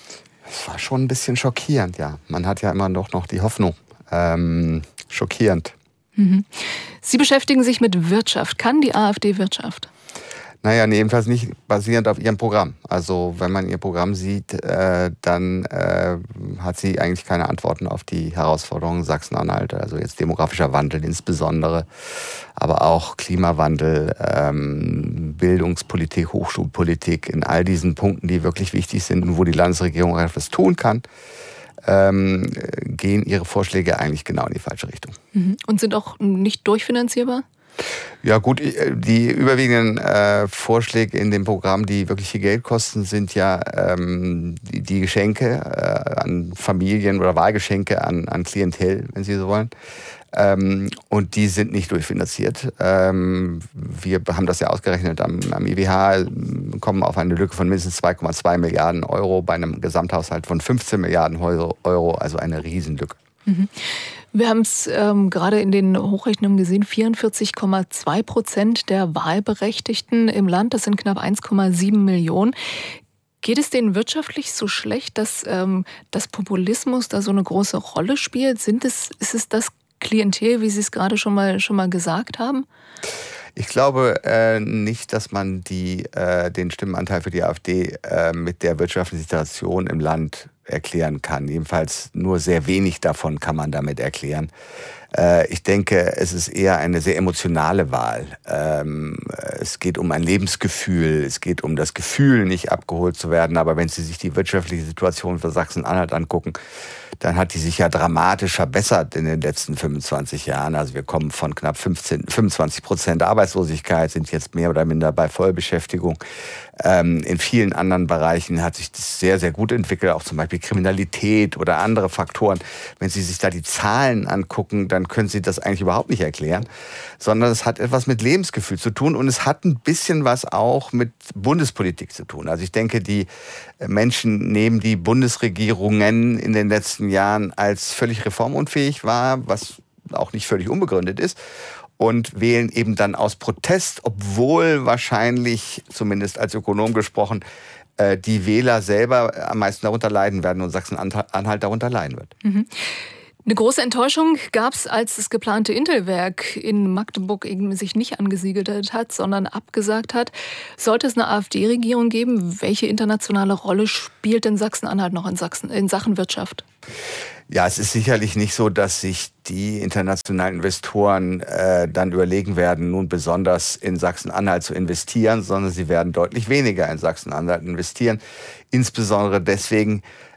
Es war schon ein bisschen schockierend, ja. Man hat ja immer noch, noch die Hoffnung. Ähm, schockierend. Mhm. Sie beschäftigen sich mit Wirtschaft. Kann die AfD Wirtschaft? Naja, jedenfalls nicht basierend auf ihrem Programm. Also wenn man ihr Programm sieht, äh, dann äh, hat sie eigentlich keine Antworten auf die Herausforderungen Sachsen-Anhalt. Also jetzt demografischer Wandel insbesondere, aber auch Klimawandel, ähm, Bildungspolitik, Hochschulpolitik, in all diesen Punkten, die wirklich wichtig sind und wo die Landesregierung etwas tun kann, ähm, gehen ihre Vorschläge eigentlich genau in die falsche Richtung. Mhm. Und sind auch nicht durchfinanzierbar? Ja gut, die überwiegenden äh, Vorschläge in dem Programm, die wirklich viel Geld kosten, sind ja ähm, die, die Geschenke äh, an Familien oder Wahlgeschenke an, an Klientel, wenn Sie so wollen. Ähm, und die sind nicht durchfinanziert. Ähm, wir haben das ja ausgerechnet am, am I W H, kommen auf eine Lücke von mindestens zwei Komma zwei Milliarden Euro bei einem Gesamthaushalt von fünfzehn Milliarden Euro, also eine Riesenlücke. Mhm. Wir haben es ähm, gerade in den Hochrechnungen gesehen, vierundvierzig Komma zwei Prozent der Wahlberechtigten im Land, das sind knapp eins Komma sieben Millionen. Geht es denen wirtschaftlich so schlecht, dass ähm, das Populismus da so eine große Rolle spielt? Sind es, ist es das Klientel, wie Sie es gerade schon mal, schon mal gesagt haben? Ich glaube äh, nicht, dass man die, äh, den Stimmenanteil für die AfD äh, mit der wirtschaftlichen Situation im Land erklären kann. Jedenfalls nur sehr wenig davon kann man damit erklären. Äh, ich denke, es ist eher eine sehr emotionale Wahl. Ähm, es geht um ein Lebensgefühl, es geht um das Gefühl, nicht abgeholt zu werden. Aber wenn Sie sich die wirtschaftliche Situation für Sachsen-Anhalt angucken, dann hat die sich ja dramatisch verbessert in den letzten fünfundzwanzig Jahren. Also wir kommen von knapp fünfzehn, fünfundzwanzig Prozent Arbeitslosigkeit, sind jetzt mehr oder minder bei Vollbeschäftigung. Ähm, in vielen anderen Bereichen hat sich das sehr, sehr gut entwickelt, auch zum Beispiel Kriminalität oder andere Faktoren. Wenn Sie sich da die Zahlen angucken, dann können Sie das eigentlich überhaupt nicht erklären, sondern es hat etwas mit Lebensgefühl zu tun und es hat ein bisschen was auch mit Bundespolitik zu tun. Also ich denke, die Menschen nehmen die Bundesregierungen in den letzten Jahren als völlig reformunfähig wahr, was auch nicht völlig unbegründet ist. Und wählen eben dann aus Protest, obwohl wahrscheinlich, zumindest als Ökonom gesprochen, die Wähler selber am meisten darunter leiden werden und Sachsen-Anhalt darunter leiden wird. Mhm. Eine große Enttäuschung gab es, als das geplante Intelwerk in Magdeburg eben sich nicht angesiedelt hat, sondern abgesagt hat. Sollte es eine AfD-Regierung geben, welche internationale Rolle spielt denn Sachsen-Anhalt noch in, Sachsen, in Sachen Wirtschaft? Ja, es ist sicherlich nicht so, dass sich die internationalen Investoren äh, dann überlegen werden, nun besonders in Sachsen-Anhalt zu investieren, sondern sie werden deutlich weniger in Sachsen-Anhalt investieren. Insbesondere deswegen,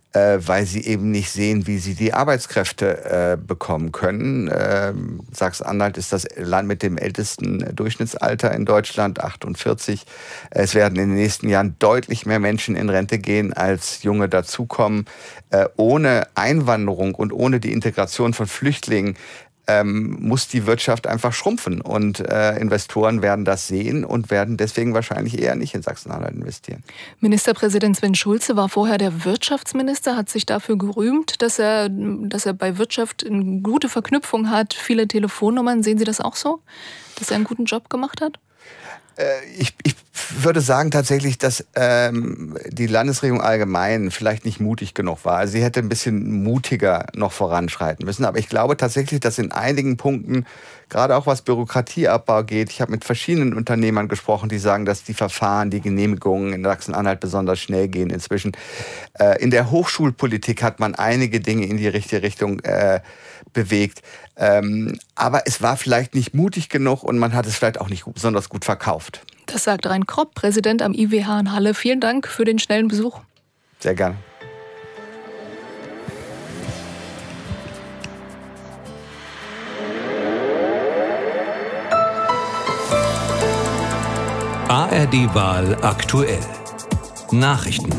äh, weil sie eben nicht sehen, wie sie die Arbeitskräfte äh, bekommen können. Äh, Sachsen-Anhalt ist das Land mit dem ältesten Durchschnittsalter in Deutschland, achtundvierzig. Es werden in den nächsten Jahren deutlich mehr Menschen in Rente gehen, als Junge dazukommen. Äh, ohne Einwanderung und ohne die Integration von Flüchtlingen Ähm, muss die Wirtschaft einfach schrumpfen. Und äh, Investoren werden das sehen und werden deswegen wahrscheinlich eher nicht in Sachsen-Anhalt investieren. Ministerpräsident Sven Schulze war vorher der Wirtschaftsminister, hat sich dafür gerühmt, dass er, dass er bei Wirtschaft eine gute Verknüpfung hat, viele Telefonnummern. Sehen Sie das auch so, dass er einen guten Job gemacht hat? Ich, ich würde sagen tatsächlich, dass ähm, die Landesregierung allgemein vielleicht nicht mutig genug war. Also sie hätte ein bisschen mutiger noch voranschreiten müssen. Aber ich glaube tatsächlich, dass in einigen Punkten, gerade auch was Bürokratieabbau geht, ich habe mit verschiedenen Unternehmern gesprochen, die sagen, dass die Verfahren, die Genehmigungen in Sachsen-Anhalt besonders schnell gehen inzwischen. Äh, in der Hochschulpolitik hat man einige Dinge in die richtige Richtung äh, bewegt. Ähm, aber es war vielleicht nicht mutig genug und man hat es vielleicht auch nicht besonders gut verkauft. Das sagt Rein Kropp, Präsident am I W H in Halle. Vielen Dank für den schnellen Besuch. Sehr gerne. A R D-Wahl aktuell. Nachrichten.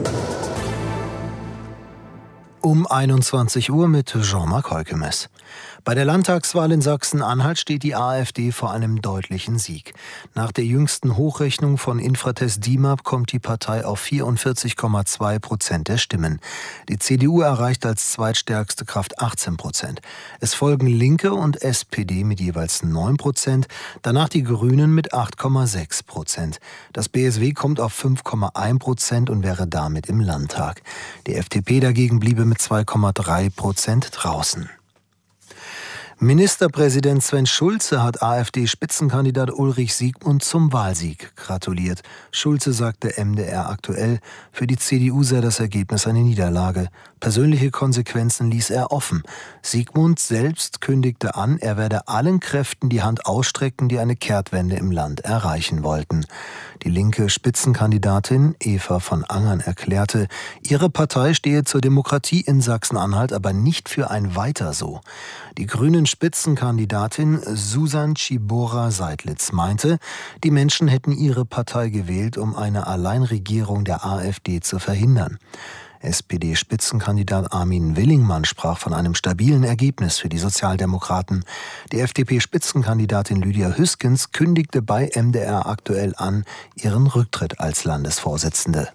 Um einundzwanzig Uhr mit Jean-Marc Heukemes. Bei der Landtagswahl in Sachsen-Anhalt steht die AfD vor einem deutlichen Sieg. Nach der jüngsten Hochrechnung von Infratest D I M A P kommt die Partei auf vierundvierzig Komma zwei Prozent der Stimmen. Die C D U erreicht als zweitstärkste Kraft achtzehn Prozent. Es folgen Linke und S P D mit jeweils neun Prozent, danach die Grünen mit acht Komma sechs Prozent. Das B S W kommt auf fünf Komma eins Prozent und wäre damit im Landtag. Die F D P dagegen bliebe mit zwei Komma drei Prozent draußen. Ministerpräsident Sven Schulze hat AfD-Spitzenkandidat Ulrich Siegmund zum Wahlsieg gratuliert. Schulze sagte M D R aktuell, für die C D U sei das Ergebnis eine Niederlage. Persönliche Konsequenzen ließ er offen. Siegmund selbst kündigte an, er werde allen Kräften die Hand ausstrecken, die eine Kehrtwende im Land erreichen wollten. Die linke Spitzenkandidatin Eva von Angern erklärte, ihre Partei stehe zur Demokratie in Sachsen-Anhalt, aber nicht für ein Weiter so. Die grünen Spitzenkandidatin Susan Czibora-Seidlitz meinte, die Menschen hätten ihre Partei gewählt, um eine Alleinregierung der AfD zu verhindern. S P D-Spitzenkandidat Armin Willingmann sprach von einem stabilen Ergebnis für die Sozialdemokraten. Die F D P-Spitzenkandidatin Lydia Hüskens kündigte bei M D R aktuell an, ihren Rücktritt als Landesvorsitzende.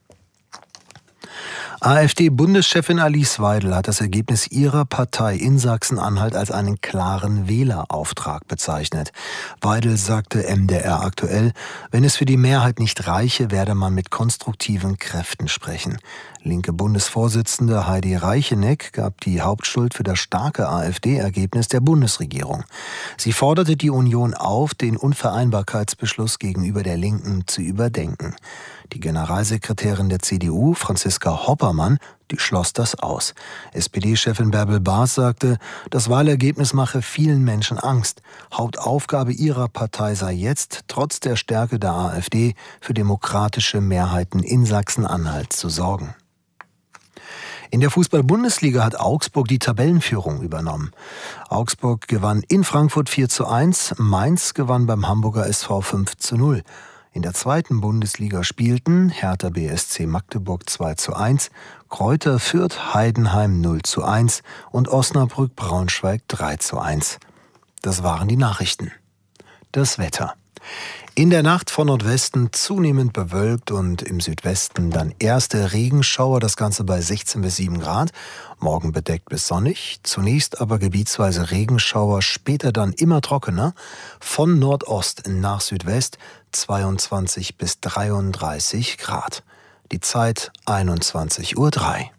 AfD-Bundeschefin Alice Weidel hat das Ergebnis ihrer Partei in Sachsen-Anhalt als einen klaren Wählerauftrag bezeichnet. Weidel sagte M D R aktuell, wenn es für die Mehrheit nicht reiche, werde man mit konstruktiven Kräften sprechen. Linke Bundesvorsitzende Heidi Reicheneck gab die Hauptschuld für das starke AfD-Ergebnis der Bundesregierung. Sie forderte die Union auf, den Unvereinbarkeitsbeschluss gegenüber der Linken zu überdenken. Die Generalsekretärin der C D U, Franziska Hoppermann, die schloss das aus. S P D-Chefin Bärbel Baas sagte, das Wahlergebnis mache vielen Menschen Angst. Hauptaufgabe ihrer Partei sei jetzt, trotz der Stärke der AfD, für demokratische Mehrheiten in Sachsen-Anhalt zu sorgen. In der Fußball-Bundesliga hat Augsburg die Tabellenführung übernommen. Augsburg gewann in Frankfurt vier zu eins, Mainz gewann beim Hamburger S V fünf zu null. In der zweiten Bundesliga spielten Hertha B S C Magdeburg zwei zu eins, Kräuter Fürth Heidenheim null zu eins und Osnabrück Braunschweig drei zu eins. Das waren die Nachrichten. Das Wetter. In der Nacht von Nordwesten zunehmend bewölkt und im Südwesten dann erste Regenschauer, das Ganze bei sechzehn bis sieben Grad. Morgen bedeckt bis sonnig, zunächst aber gebietsweise Regenschauer, später dann immer trockener. Von Nordost nach Südwest zweiundzwanzig bis dreiunddreißig Grad. Die Zeit einundzwanzig Uhr drei.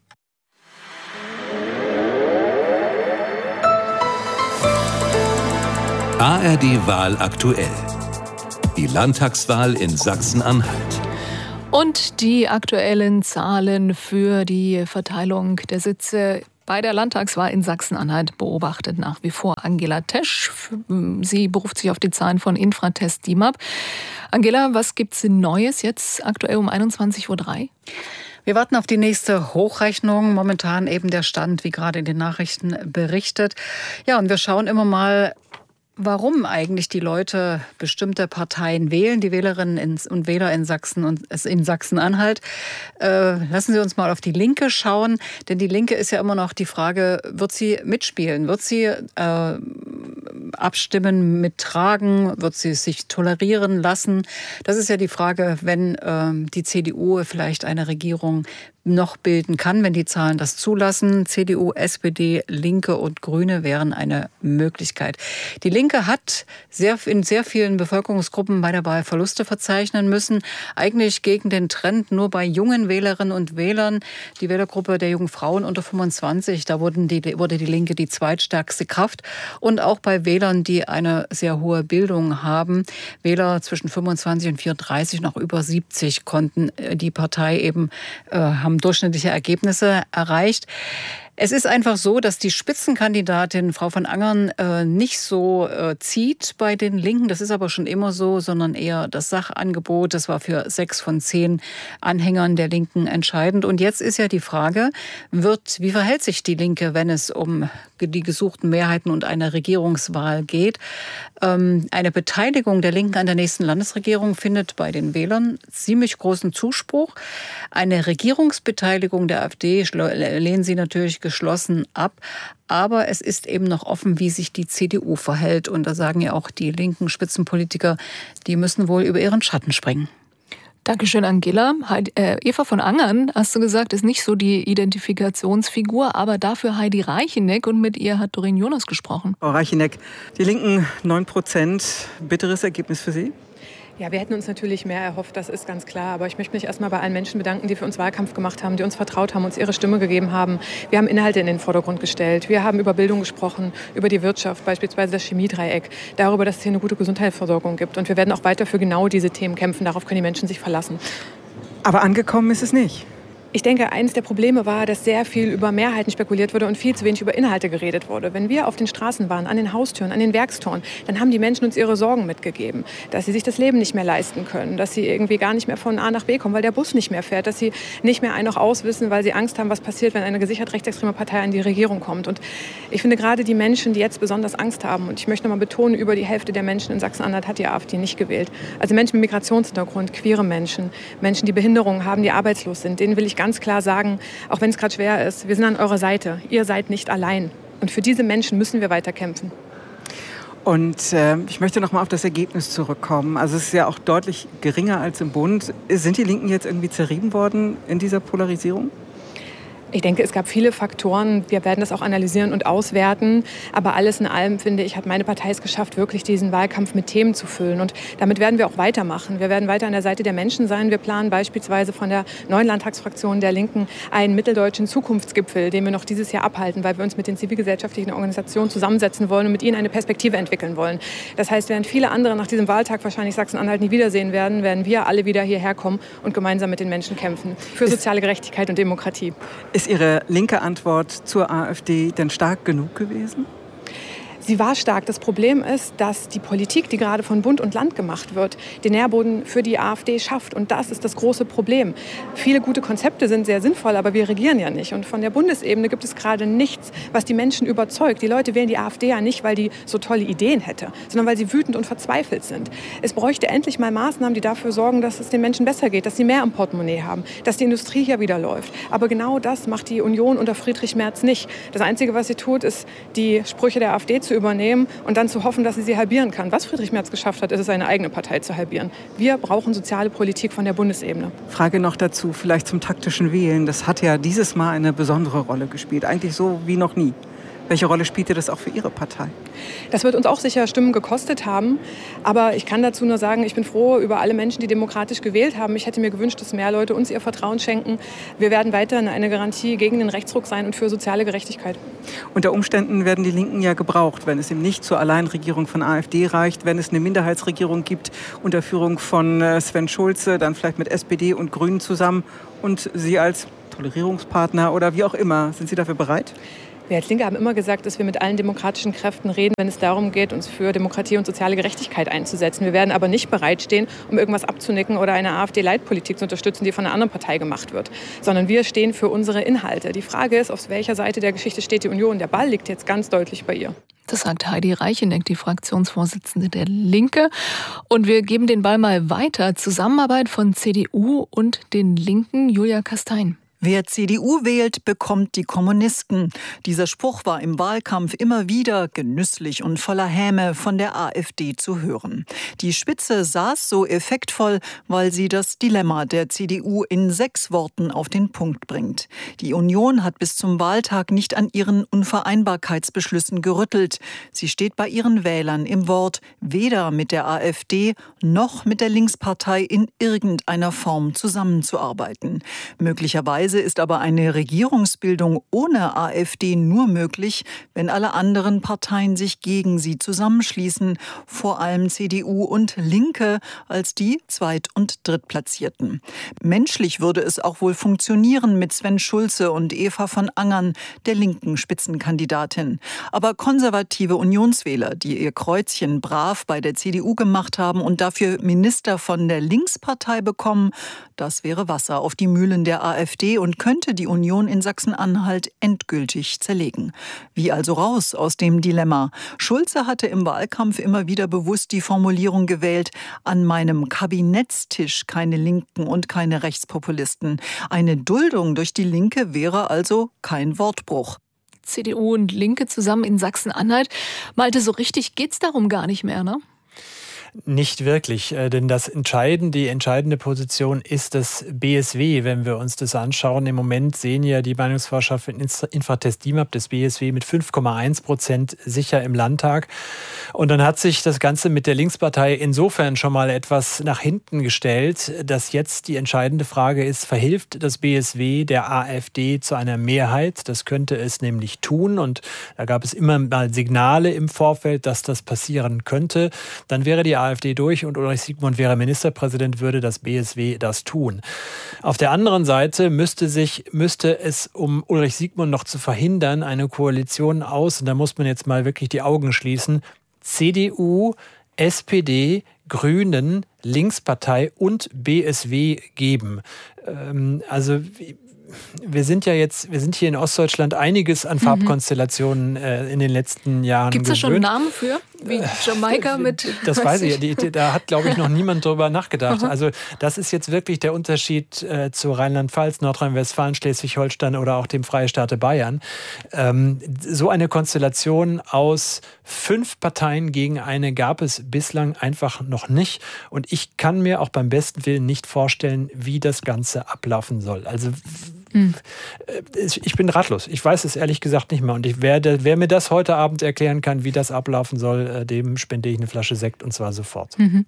A R D-Wahl aktuell. Die Landtagswahl in Sachsen-Anhalt. Und die aktuellen Zahlen für die Verteilung der Sitze bei der Landtagswahl in Sachsen-Anhalt beobachtet nach wie vor Angela Tesch. Sie beruft sich auf die Zahlen von Infratest D I M A P. Angela, was gibt es Neues jetzt aktuell um einundzwanzig Uhr drei? Wir warten auf die nächste Hochrechnung. Momentan eben der Stand, wie gerade in den Nachrichten berichtet. Ja, und wir schauen immer mal, warum eigentlich die Leute bestimmte Parteien wählen, die Wählerinnen und Wähler in Sachsen und in Sachsen-Anhalt. Äh, lassen Sie uns mal auf die Linke schauen, denn die Linke ist ja immer noch die Frage, wird sie mitspielen? Wird sie äh, abstimmen, mittragen? Wird sie sich tolerieren lassen? Das ist ja die Frage, wenn äh, die C D U vielleicht eine Regierung noch bilden kann, wenn die Zahlen das zulassen. C D U, S P D, Linke und Grüne wären eine Möglichkeit. Die Linke hat sehr, in sehr vielen Bevölkerungsgruppen bei der Wahl Verluste verzeichnen müssen. Eigentlich gegen den Trend nur bei jungen Wählerinnen und Wählern. Die Wählergruppe der jungen Frauen unter fünfundzwanzig, da wurden die, wurde die Linke die zweitstärkste Kraft. Und auch bei Wählern, die eine sehr hohe Bildung haben. Wähler zwischen fünfundzwanzig und vierunddreißig, noch über siebzig, konnten die Partei eben äh, haben durchschnittliche Ergebnisse erreicht. Es ist einfach so, dass die Spitzenkandidatin Frau von Angern äh, nicht so äh, zieht bei den Linken. Das ist aber schon immer so, sondern eher das Sachangebot. Das war für sechs von zehn Anhängern der Linken entscheidend. Und jetzt ist ja die Frage, wird, wie verhält sich die Linke, wenn es um die gesuchten Mehrheiten und eine Regierungswahl geht? Ähm, eine Beteiligung der Linken an der nächsten Landesregierung findet bei den Wählern ziemlich großen Zuspruch. Eine Regierungsbeteiligung der AfD lehnen sie natürlich geschlossen ab. Aber es ist eben noch offen, wie sich die C D U verhält. Und da sagen ja auch die linken Spitzenpolitiker, die müssen wohl über ihren Schatten springen. Dankeschön, Angela. Heidi, äh, Eva von Angern, hast du gesagt, ist nicht so die Identifikationsfigur, aber dafür Heidi Reicheneck, und mit ihr hat Doreen Jonas gesprochen. Frau Reicheneck, die Linken neun Prozent, bitteres Ergebnis für Sie? Ja, wir hätten uns natürlich mehr erhofft, das ist ganz klar. Aber ich möchte mich erstmal bei allen Menschen bedanken, die für uns Wahlkampf gemacht haben, die uns vertraut haben, uns ihre Stimme gegeben haben. Wir haben Inhalte in den Vordergrund gestellt. Wir haben über Bildung gesprochen, über die Wirtschaft, beispielsweise das Chemiedreieck, darüber, dass es hier eine gute Gesundheitsversorgung gibt. Und wir werden auch weiter für genau diese Themen kämpfen. Darauf können die Menschen sich verlassen. Aber angekommen ist es nicht. Ich denke, eines der Probleme war, dass sehr viel über Mehrheiten spekuliert wurde und viel zu wenig über Inhalte geredet wurde. Wenn wir auf den Straßen waren, an den Haustüren, an den Werkstoren, dann haben die Menschen uns ihre Sorgen mitgegeben. Dass sie sich das Leben nicht mehr leisten können, dass sie irgendwie gar nicht mehr von A nach B kommen, weil der Bus nicht mehr fährt, dass sie nicht mehr ein noch auswissen, weil sie Angst haben, was passiert, wenn eine gesichert rechtsextreme Partei an die Regierung kommt. Und ich finde gerade die Menschen, die jetzt besonders Angst haben, und ich möchte noch mal betonen, über die Hälfte der Menschen in Sachsen-Anhalt hat die AfD nicht gewählt. Also Menschen mit Migrationshintergrund, queere Menschen, Menschen, die Behinderungen haben, die arbeitslos sind, denen will ich ganz klar sagen, auch wenn es gerade schwer ist, wir sind an eurer Seite. Ihr seid nicht allein. Und für diese Menschen müssen wir weiter kämpfen. Und äh, ich möchte noch mal auf das Ergebnis zurückkommen. Also es ist ja auch deutlich geringer als im Bund. Sind die Linken jetzt irgendwie zerrieben worden in dieser Polarisierung? Ich denke, es gab viele Faktoren. Wir werden das auch analysieren und auswerten. Aber alles in allem, finde ich, hat meine Partei es geschafft, wirklich diesen Wahlkampf mit Themen zu füllen. Und damit werden wir auch weitermachen. Wir werden weiter an der Seite der Menschen sein. Wir planen beispielsweise von der neuen Landtagsfraktion der Linken einen mitteldeutschen Zukunftsgipfel, den wir noch dieses Jahr abhalten, weil wir uns mit den zivilgesellschaftlichen Organisationen zusammensetzen wollen und mit ihnen eine Perspektive entwickeln wollen. Das heißt, während viele andere nach diesem Wahltag wahrscheinlich Sachsen-Anhalt nie wiedersehen werden, werden wir alle wieder hierher kommen und gemeinsam mit den Menschen kämpfen. Für soziale Gerechtigkeit und Demokratie. Ist Ihre linke Antwort zur AfD denn stark genug gewesen? Sie war stark. Das Problem ist, dass die Politik, die gerade von Bund und Land gemacht wird, den Nährboden für die AfD schafft. Und das ist das große Problem. Viele gute Konzepte sind sehr sinnvoll, aber wir regieren ja nicht. Und von der Bundesebene gibt es gerade nichts, was die Menschen überzeugt. Die Leute wählen die AfD ja nicht, weil die so tolle Ideen hätte, sondern weil sie wütend und verzweifelt sind. Es bräuchte endlich mal Maßnahmen, die dafür sorgen, dass es den Menschen besser geht, dass sie mehr im Portemonnaie haben, dass die Industrie hier wieder läuft. Aber genau das macht die Union unter Friedrich Merz nicht. Das Einzige, was sie tut, ist, die Sprüche der AfD zu übernehmen und dann zu hoffen, dass sie sie halbieren kann. Was Friedrich Merz geschafft hat, ist es, seine eigene Partei zu halbieren. Wir brauchen soziale Politik von der Bundesebene. Frage noch dazu, vielleicht zum taktischen Wählen. Das hat ja dieses Mal eine besondere Rolle gespielt, eigentlich so wie noch nie. Welche Rolle spielte das auch für Ihre Partei? Das wird uns auch sicher Stimmen gekostet haben. Aber ich kann dazu nur sagen, ich bin froh über alle Menschen, die demokratisch gewählt haben. Ich hätte mir gewünscht, dass mehr Leute uns ihr Vertrauen schenken. Wir werden weiterhin eine Garantie gegen den Rechtsruck sein und für soziale Gerechtigkeit. Unter Umständen werden die Linken ja gebraucht, wenn es eben nicht zur Alleinregierung von AfD reicht, wenn es eine Minderheitsregierung gibt unter Führung von Sven Schulze, dann vielleicht mit S P D und Grünen zusammen und Sie als Tolerierungspartner oder wie auch immer. Sind Sie dafür bereit? Wir als Linke haben immer gesagt, dass wir mit allen demokratischen Kräften reden, wenn es darum geht, uns für Demokratie und soziale Gerechtigkeit einzusetzen. Wir werden aber nicht bereitstehen, um irgendwas abzunicken oder eine AfD-Leitpolitik zu unterstützen, die von einer anderen Partei gemacht wird. Sondern wir stehen für unsere Inhalte. Die Frage ist, auf welcher Seite der Geschichte steht die Union? Der Ball liegt jetzt ganz deutlich bei ihr. Das sagt Heidi Reicheneck, die Fraktionsvorsitzende der Linke. Und wir geben den Ball mal weiter. Zusammenarbeit von C D U und den Linken. Julia Kastein. Wer C D U wählt, bekommt die Kommunisten. Dieser Spruch war im Wahlkampf immer wieder genüsslich und voller Häme von der AfD zu hören. Die Spitze saß so effektvoll, weil sie das Dilemma der C D U in sechs Worten auf den Punkt bringt. Die Union hat bis zum Wahltag nicht an ihren Unvereinbarkeitsbeschlüssen gerüttelt. Sie steht bei ihren Wählern im Wort, weder mit der AfD noch mit der Linkspartei in irgendeiner Form zusammenzuarbeiten. Möglicherweise ist aber eine Regierungsbildung ohne AfD nur möglich, wenn alle anderen Parteien sich gegen sie zusammenschließen, vor allem C D U und Linke als die Zweit- und Drittplatzierten. Menschlich würde es auch wohl funktionieren mit Sven Schulze und Eva von Angern, der linken Spitzenkandidatin. Aber konservative Unionswähler, die ihr Kreuzchen brav bei der C D U gemacht haben und dafür Minister von der Linkspartei bekommen, das wäre Wasser auf die Mühlen der AfD und könnte die Union in Sachsen-Anhalt endgültig zerlegen. Wie also raus aus dem Dilemma? Schulze hatte im Wahlkampf immer wieder bewusst die Formulierung gewählt, an meinem Kabinettstisch keine Linken und keine Rechtspopulisten. Eine Duldung durch die Linke wäre also kein Wortbruch. C D U und Linke zusammen in Sachsen-Anhalt. Malte, so richtig geht's darum gar nicht mehr, ne? Nicht wirklich, denn das Entscheidende, die entscheidende Position ist das B S W, wenn wir uns das anschauen. Im Moment sehen ja die Meinungsforscher für Infratest DIMAP das B S W mit fünf Komma eins Prozent sicher im Landtag. Und dann hat sich das Ganze mit der Linkspartei insofern schon mal etwas nach hinten gestellt, dass jetzt die entscheidende Frage ist, verhilft das B S W der AfD zu einer Mehrheit? Das könnte es nämlich tun und da gab es immer mal Signale im Vorfeld, dass das passieren könnte. Dann wäre die AfD durch und Ulrich Siegmund wäre Ministerpräsident, würde das B S W das tun. Auf der anderen Seite müsste sich, müsste es, um Ulrich Siegmund noch zu verhindern, eine Koalition aus, und da muss man jetzt mal wirklich die Augen schließen, C D U, S P D, Grünen, Linkspartei und B S W geben. Ähm, also wir sind ja jetzt, wir sind hier in Ostdeutschland einiges an Farbkonstellationen äh, in den letzten Jahren gewöhnt. Gibt es da schon einen Namen für? Wie Jamaika mit... Das weiß ich, die, die, da hat, glaube ich, noch niemand drüber nachgedacht. Also das ist jetzt wirklich der Unterschied äh, zu Rheinland-Pfalz, Nordrhein-Westfalen, Schleswig-Holstein oder auch dem Freistaate Bayern. Ähm, so eine Konstellation aus fünf Parteien gegen eine gab es bislang einfach noch nicht. Und ich kann mir auch beim besten Willen nicht vorstellen, wie das Ganze ablaufen soll. Also Hm. ich bin ratlos. Ich weiß es ehrlich gesagt nicht mehr. Und ich werde, wer mir das heute Abend erklären kann, wie das ablaufen soll, dem spende ich eine Flasche Sekt und zwar sofort. Mhm.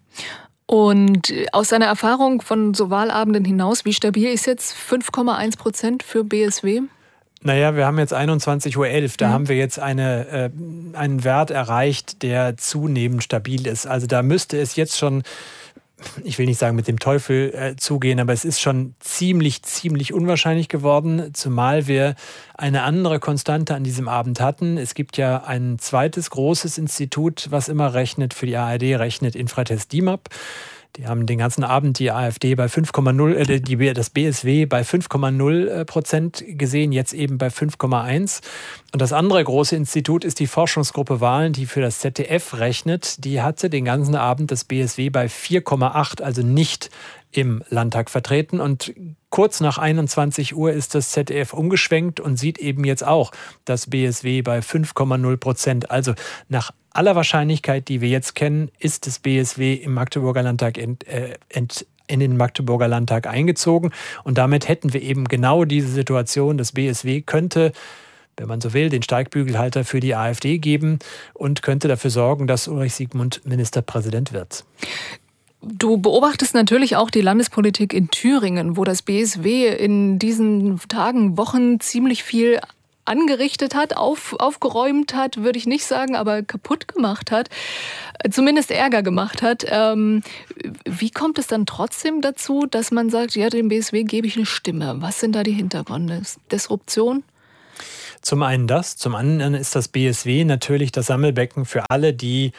Und aus seiner Erfahrung von so Wahlabenden hinaus, wie stabil ist jetzt fünf Komma eins Prozent für B S W? Naja, wir haben jetzt einundzwanzig Uhr elf. Da mhm. haben wir jetzt eine, äh, einen Wert erreicht, der zunehmend stabil ist. Also da müsste es jetzt schon, ich will nicht sagen mit dem Teufel äh, zugehen, aber es ist schon ziemlich, ziemlich unwahrscheinlich geworden, zumal wir eine andere Konstante an diesem Abend hatten. Es gibt ja ein zweites großes Institut, was immer rechnet, für die A R D rechnet, Infratest DIMAP. Die haben den ganzen Abend die AfD bei fünf Komma null, äh, die, das B S W bei fünf Komma null Prozent gesehen, jetzt eben bei fünf Komma eins. Und das andere große Institut ist die Forschungsgruppe Wahlen, die für das Z D F rechnet. Die hatte den ganzen Abend das B S W bei vier Komma acht, also nicht im Landtag vertreten. Und kurz nach einundzwanzig Uhr ist das Z D F umgeschwenkt und sieht eben jetzt auch das B S W bei fünf Komma null Prozent. Also nach aller Wahrscheinlichkeit, die wir jetzt kennen, ist das B S W im Magdeburger Landtag ent, äh, ent, in den Magdeburger Landtag eingezogen. Und damit hätten wir eben genau diese Situation. Das B S W könnte, wenn man so will, den Steigbügelhalter für die AfD geben und könnte dafür sorgen, dass Ulrich Siegmund Ministerpräsident wird. Du beobachtest natürlich auch die Landespolitik in Thüringen, wo das B S W in diesen Tagen, Wochen ziemlich viel angerichtet hat, auf, aufgeräumt hat, würde ich nicht sagen, aber kaputt gemacht hat, zumindest Ärger gemacht hat. Ähm, wie kommt es dann trotzdem dazu, dass man sagt, ja, dem B S W gebe ich eine Stimme? Was sind da die Hintergründe? Disruption? Zum einen das, zum anderen ist das B S W natürlich das Sammelbecken für alle, die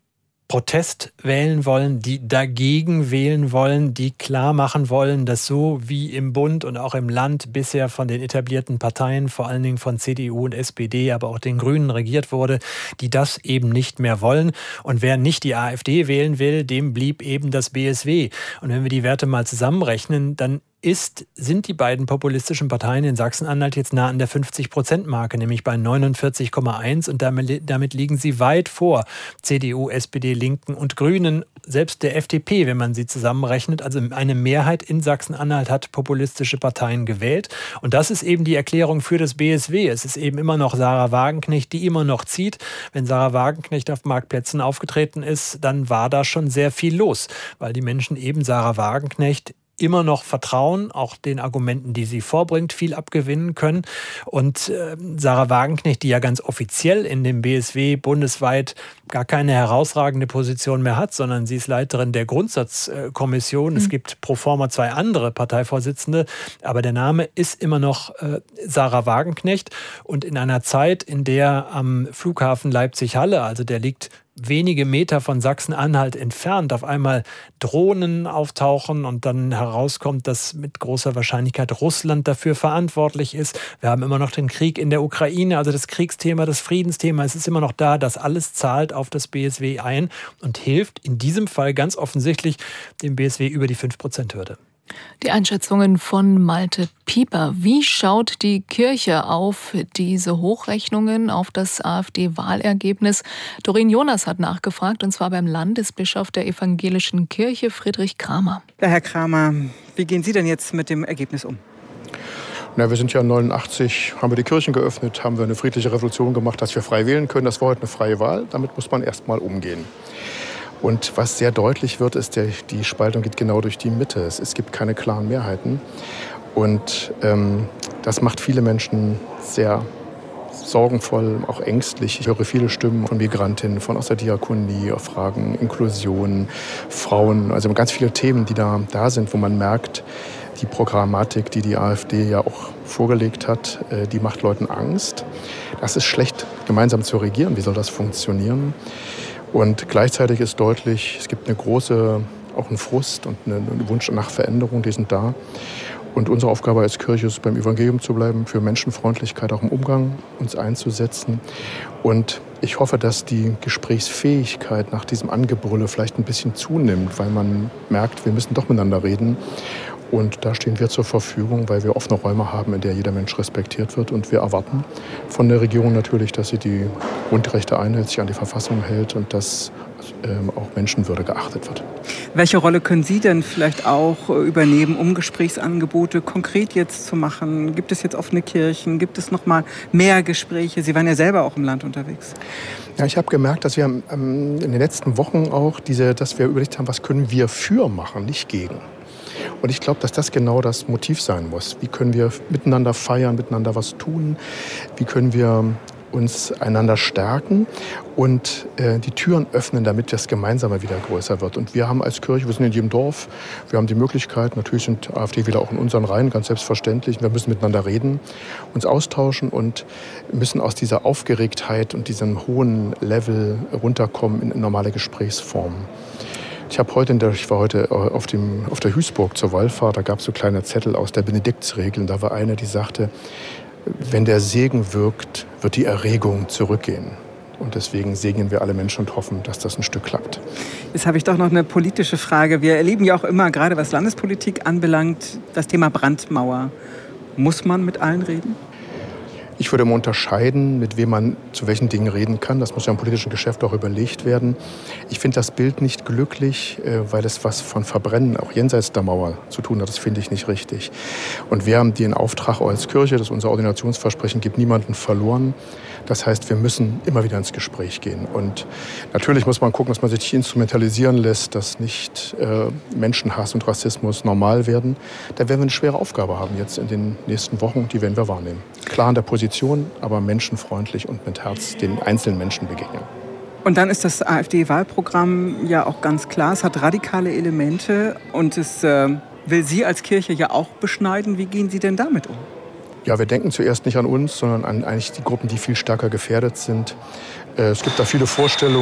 Protest wählen wollen, die dagegen wählen wollen, die klar machen wollen, dass so wie im Bund und auch im Land bisher von den etablierten Parteien, vor allen Dingen von C D U und S P D, aber auch den Grünen regiert wurde, die das eben nicht mehr wollen. Und wer nicht die AfD wählen will, dem blieb eben das B S W. Und wenn wir die Werte mal zusammenrechnen, dann ist, sind die beiden populistischen Parteien in Sachsen-Anhalt jetzt nah an der fünfzig-Prozent-Marke, nämlich bei neunundvierzig Komma eins, und damit, damit liegen sie weit vor C D U, S P D, Linken und Grünen, selbst der F D P, wenn man sie zusammenrechnet. Also eine Mehrheit in Sachsen-Anhalt hat populistische Parteien gewählt, und das ist eben die Erklärung für das B S W. Es ist eben immer noch Sarah Wagenknecht, die immer noch zieht. Wenn Sarah Wagenknecht auf Marktplätzen aufgetreten ist, dann war da schon sehr viel los, weil die Menschen eben Sarah Wagenknecht immer noch vertrauen, auch den Argumenten, die sie vorbringt, viel abgewinnen können. Und äh, Sarah Wagenknecht, die ja ganz offiziell in dem B S W bundesweit gar keine herausragende Position mehr hat, sondern sie ist Leiterin der Grundsatzkommission. Mhm. Es gibt pro forma zwei andere Parteivorsitzende, aber der Name ist immer noch äh, Sarah Wagenknecht. Und in einer Zeit, in der am Flughafen Leipzig-Halle, also der liegt wenige Meter von Sachsen-Anhalt entfernt, auf einmal Drohnen auftauchen und dann herauskommt, dass mit großer Wahrscheinlichkeit Russland dafür verantwortlich ist. Wir haben immer noch den Krieg in der Ukraine, also das Kriegsthema, das Friedensthema, es ist immer noch da. Das alles zahlt auf das B S W ein und hilft in diesem Fall ganz offensichtlich dem B S W über die fünf-Prozent-Hürde. Die Einschätzungen von Malte Pieper. Wie schaut die Kirche auf diese Hochrechnungen, auf das AfD-Wahlergebnis? Doreen Jonas hat nachgefragt, und zwar beim Landesbischof der Evangelischen Kirche, Friedrich Kramer. Ja, Herr Kramer, wie gehen Sie denn jetzt mit dem Ergebnis um? Na, wir sind ja neunundachtzig, haben wir die Kirchen geöffnet, haben wir eine friedliche Revolution gemacht, dass wir frei wählen können. Das war heute eine freie Wahl. Damit muss man erst mal umgehen. Und was sehr deutlich wird, ist, der, die Spaltung geht genau durch die Mitte. Es, es gibt keine klaren Mehrheiten. Und ähm, das macht viele Menschen sehr sorgenvoll, auch ängstlich. Ich höre viele Stimmen von Migrantinnen, von aus der Diakonie, auf Fragen Inklusion, Frauen. Also ganz viele Themen, die da, da sind, wo man merkt, die Programmatik, die die AfD ja auch vorgelegt hat, die macht Leuten Angst. Das ist schlecht, gemeinsam zu regieren. Wie soll das funktionieren? Und gleichzeitig ist deutlich, es gibt eine große, auch einen Frust und einen Wunsch nach Veränderung, die sind da. Und unsere Aufgabe als Kirche ist, beim Evangelium zu bleiben, für Menschenfreundlichkeit auch im Umgang uns einzusetzen. Und ich hoffe, dass die Gesprächsfähigkeit nach diesem Angebrülle vielleicht ein bisschen zunimmt, weil man merkt, wir müssen doch miteinander reden. Und da stehen wir zur Verfügung, weil wir offene Räume haben, in der jeder Mensch respektiert wird. Und wir erwarten von der Regierung natürlich, dass sie die Grundrechte einhält, sich an die Verfassung hält und dass ähm, auch Menschenwürde geachtet wird. Welche Rolle können Sie denn vielleicht auch übernehmen, um Gesprächsangebote konkret jetzt zu machen? Gibt es jetzt offene Kirchen? Gibt es noch mal mehr Gespräche? Sie waren ja selber auch im Land unterwegs. Ja, ich habe gemerkt, dass wir ähm, in den letzten Wochen auch diese, dass wir überlegt haben, was können wir für machen, nicht gegen. Und ich glaube, dass das genau das Motiv sein muss. Wie können wir miteinander feiern, miteinander was tun? Wie können wir uns einander stärken und äh, die Türen öffnen, damit das Gemeinsame wieder größer wird. Und wir haben als Kirche, wir sind in jedem Dorf, wir haben die Möglichkeit, natürlich sind AfD-Wähler auch in unseren Reihen, ganz selbstverständlich. Wir müssen miteinander reden, uns austauschen und müssen aus dieser Aufgeregtheit und diesem hohen Level runterkommen in normale Gesprächsformen. Ich, hab heute in der, ich war heute auf, dem, auf der Hüßburg zur Wallfahrt, da gab es so kleine Zettel aus der Benediktsregel. Da war eine, die sagte, wenn der Segen wirkt, wird die Erregung zurückgehen. Und deswegen segnen wir alle Menschen und hoffen, dass das ein Stück klappt. Jetzt habe ich doch noch eine politische Frage. Wir erleben ja auch immer, gerade was Landespolitik anbelangt, das Thema Brandmauer. Muss man mit allen reden? Ich würde immer unterscheiden, mit wem man zu welchen Dingen reden kann. Das muss ja im politischen Geschäft auch überlegt werden. Ich finde das Bild nicht glücklich, weil es was von Verbrennen auch jenseits der Mauer zu tun hat. Das finde ich nicht richtig. Und wir haben den Auftrag als Kirche, das unser Ordinationsversprechen gibt, niemanden verloren. Das heißt, wir müssen immer wieder ins Gespräch gehen. Und natürlich muss man gucken, dass man sich nicht instrumentalisieren lässt, dass nicht äh, Menschenhass und Rassismus normal werden. Da werden wir eine schwere Aufgabe haben jetzt in den nächsten Wochen. Die werden wir wahrnehmen. Klar in der Position, aber menschenfreundlich und mit Herz den einzelnen Menschen begegnen. Und dann ist das AfD-Wahlprogramm ja auch ganz klar. Es hat radikale Elemente und es äh, will Sie als Kirche ja auch beschneiden. Wie gehen Sie denn damit um? Ja, wir denken zuerst nicht an uns, sondern an eigentlich die Gruppen, die viel stärker gefährdet sind. Es gibt da viele Vorstellungen.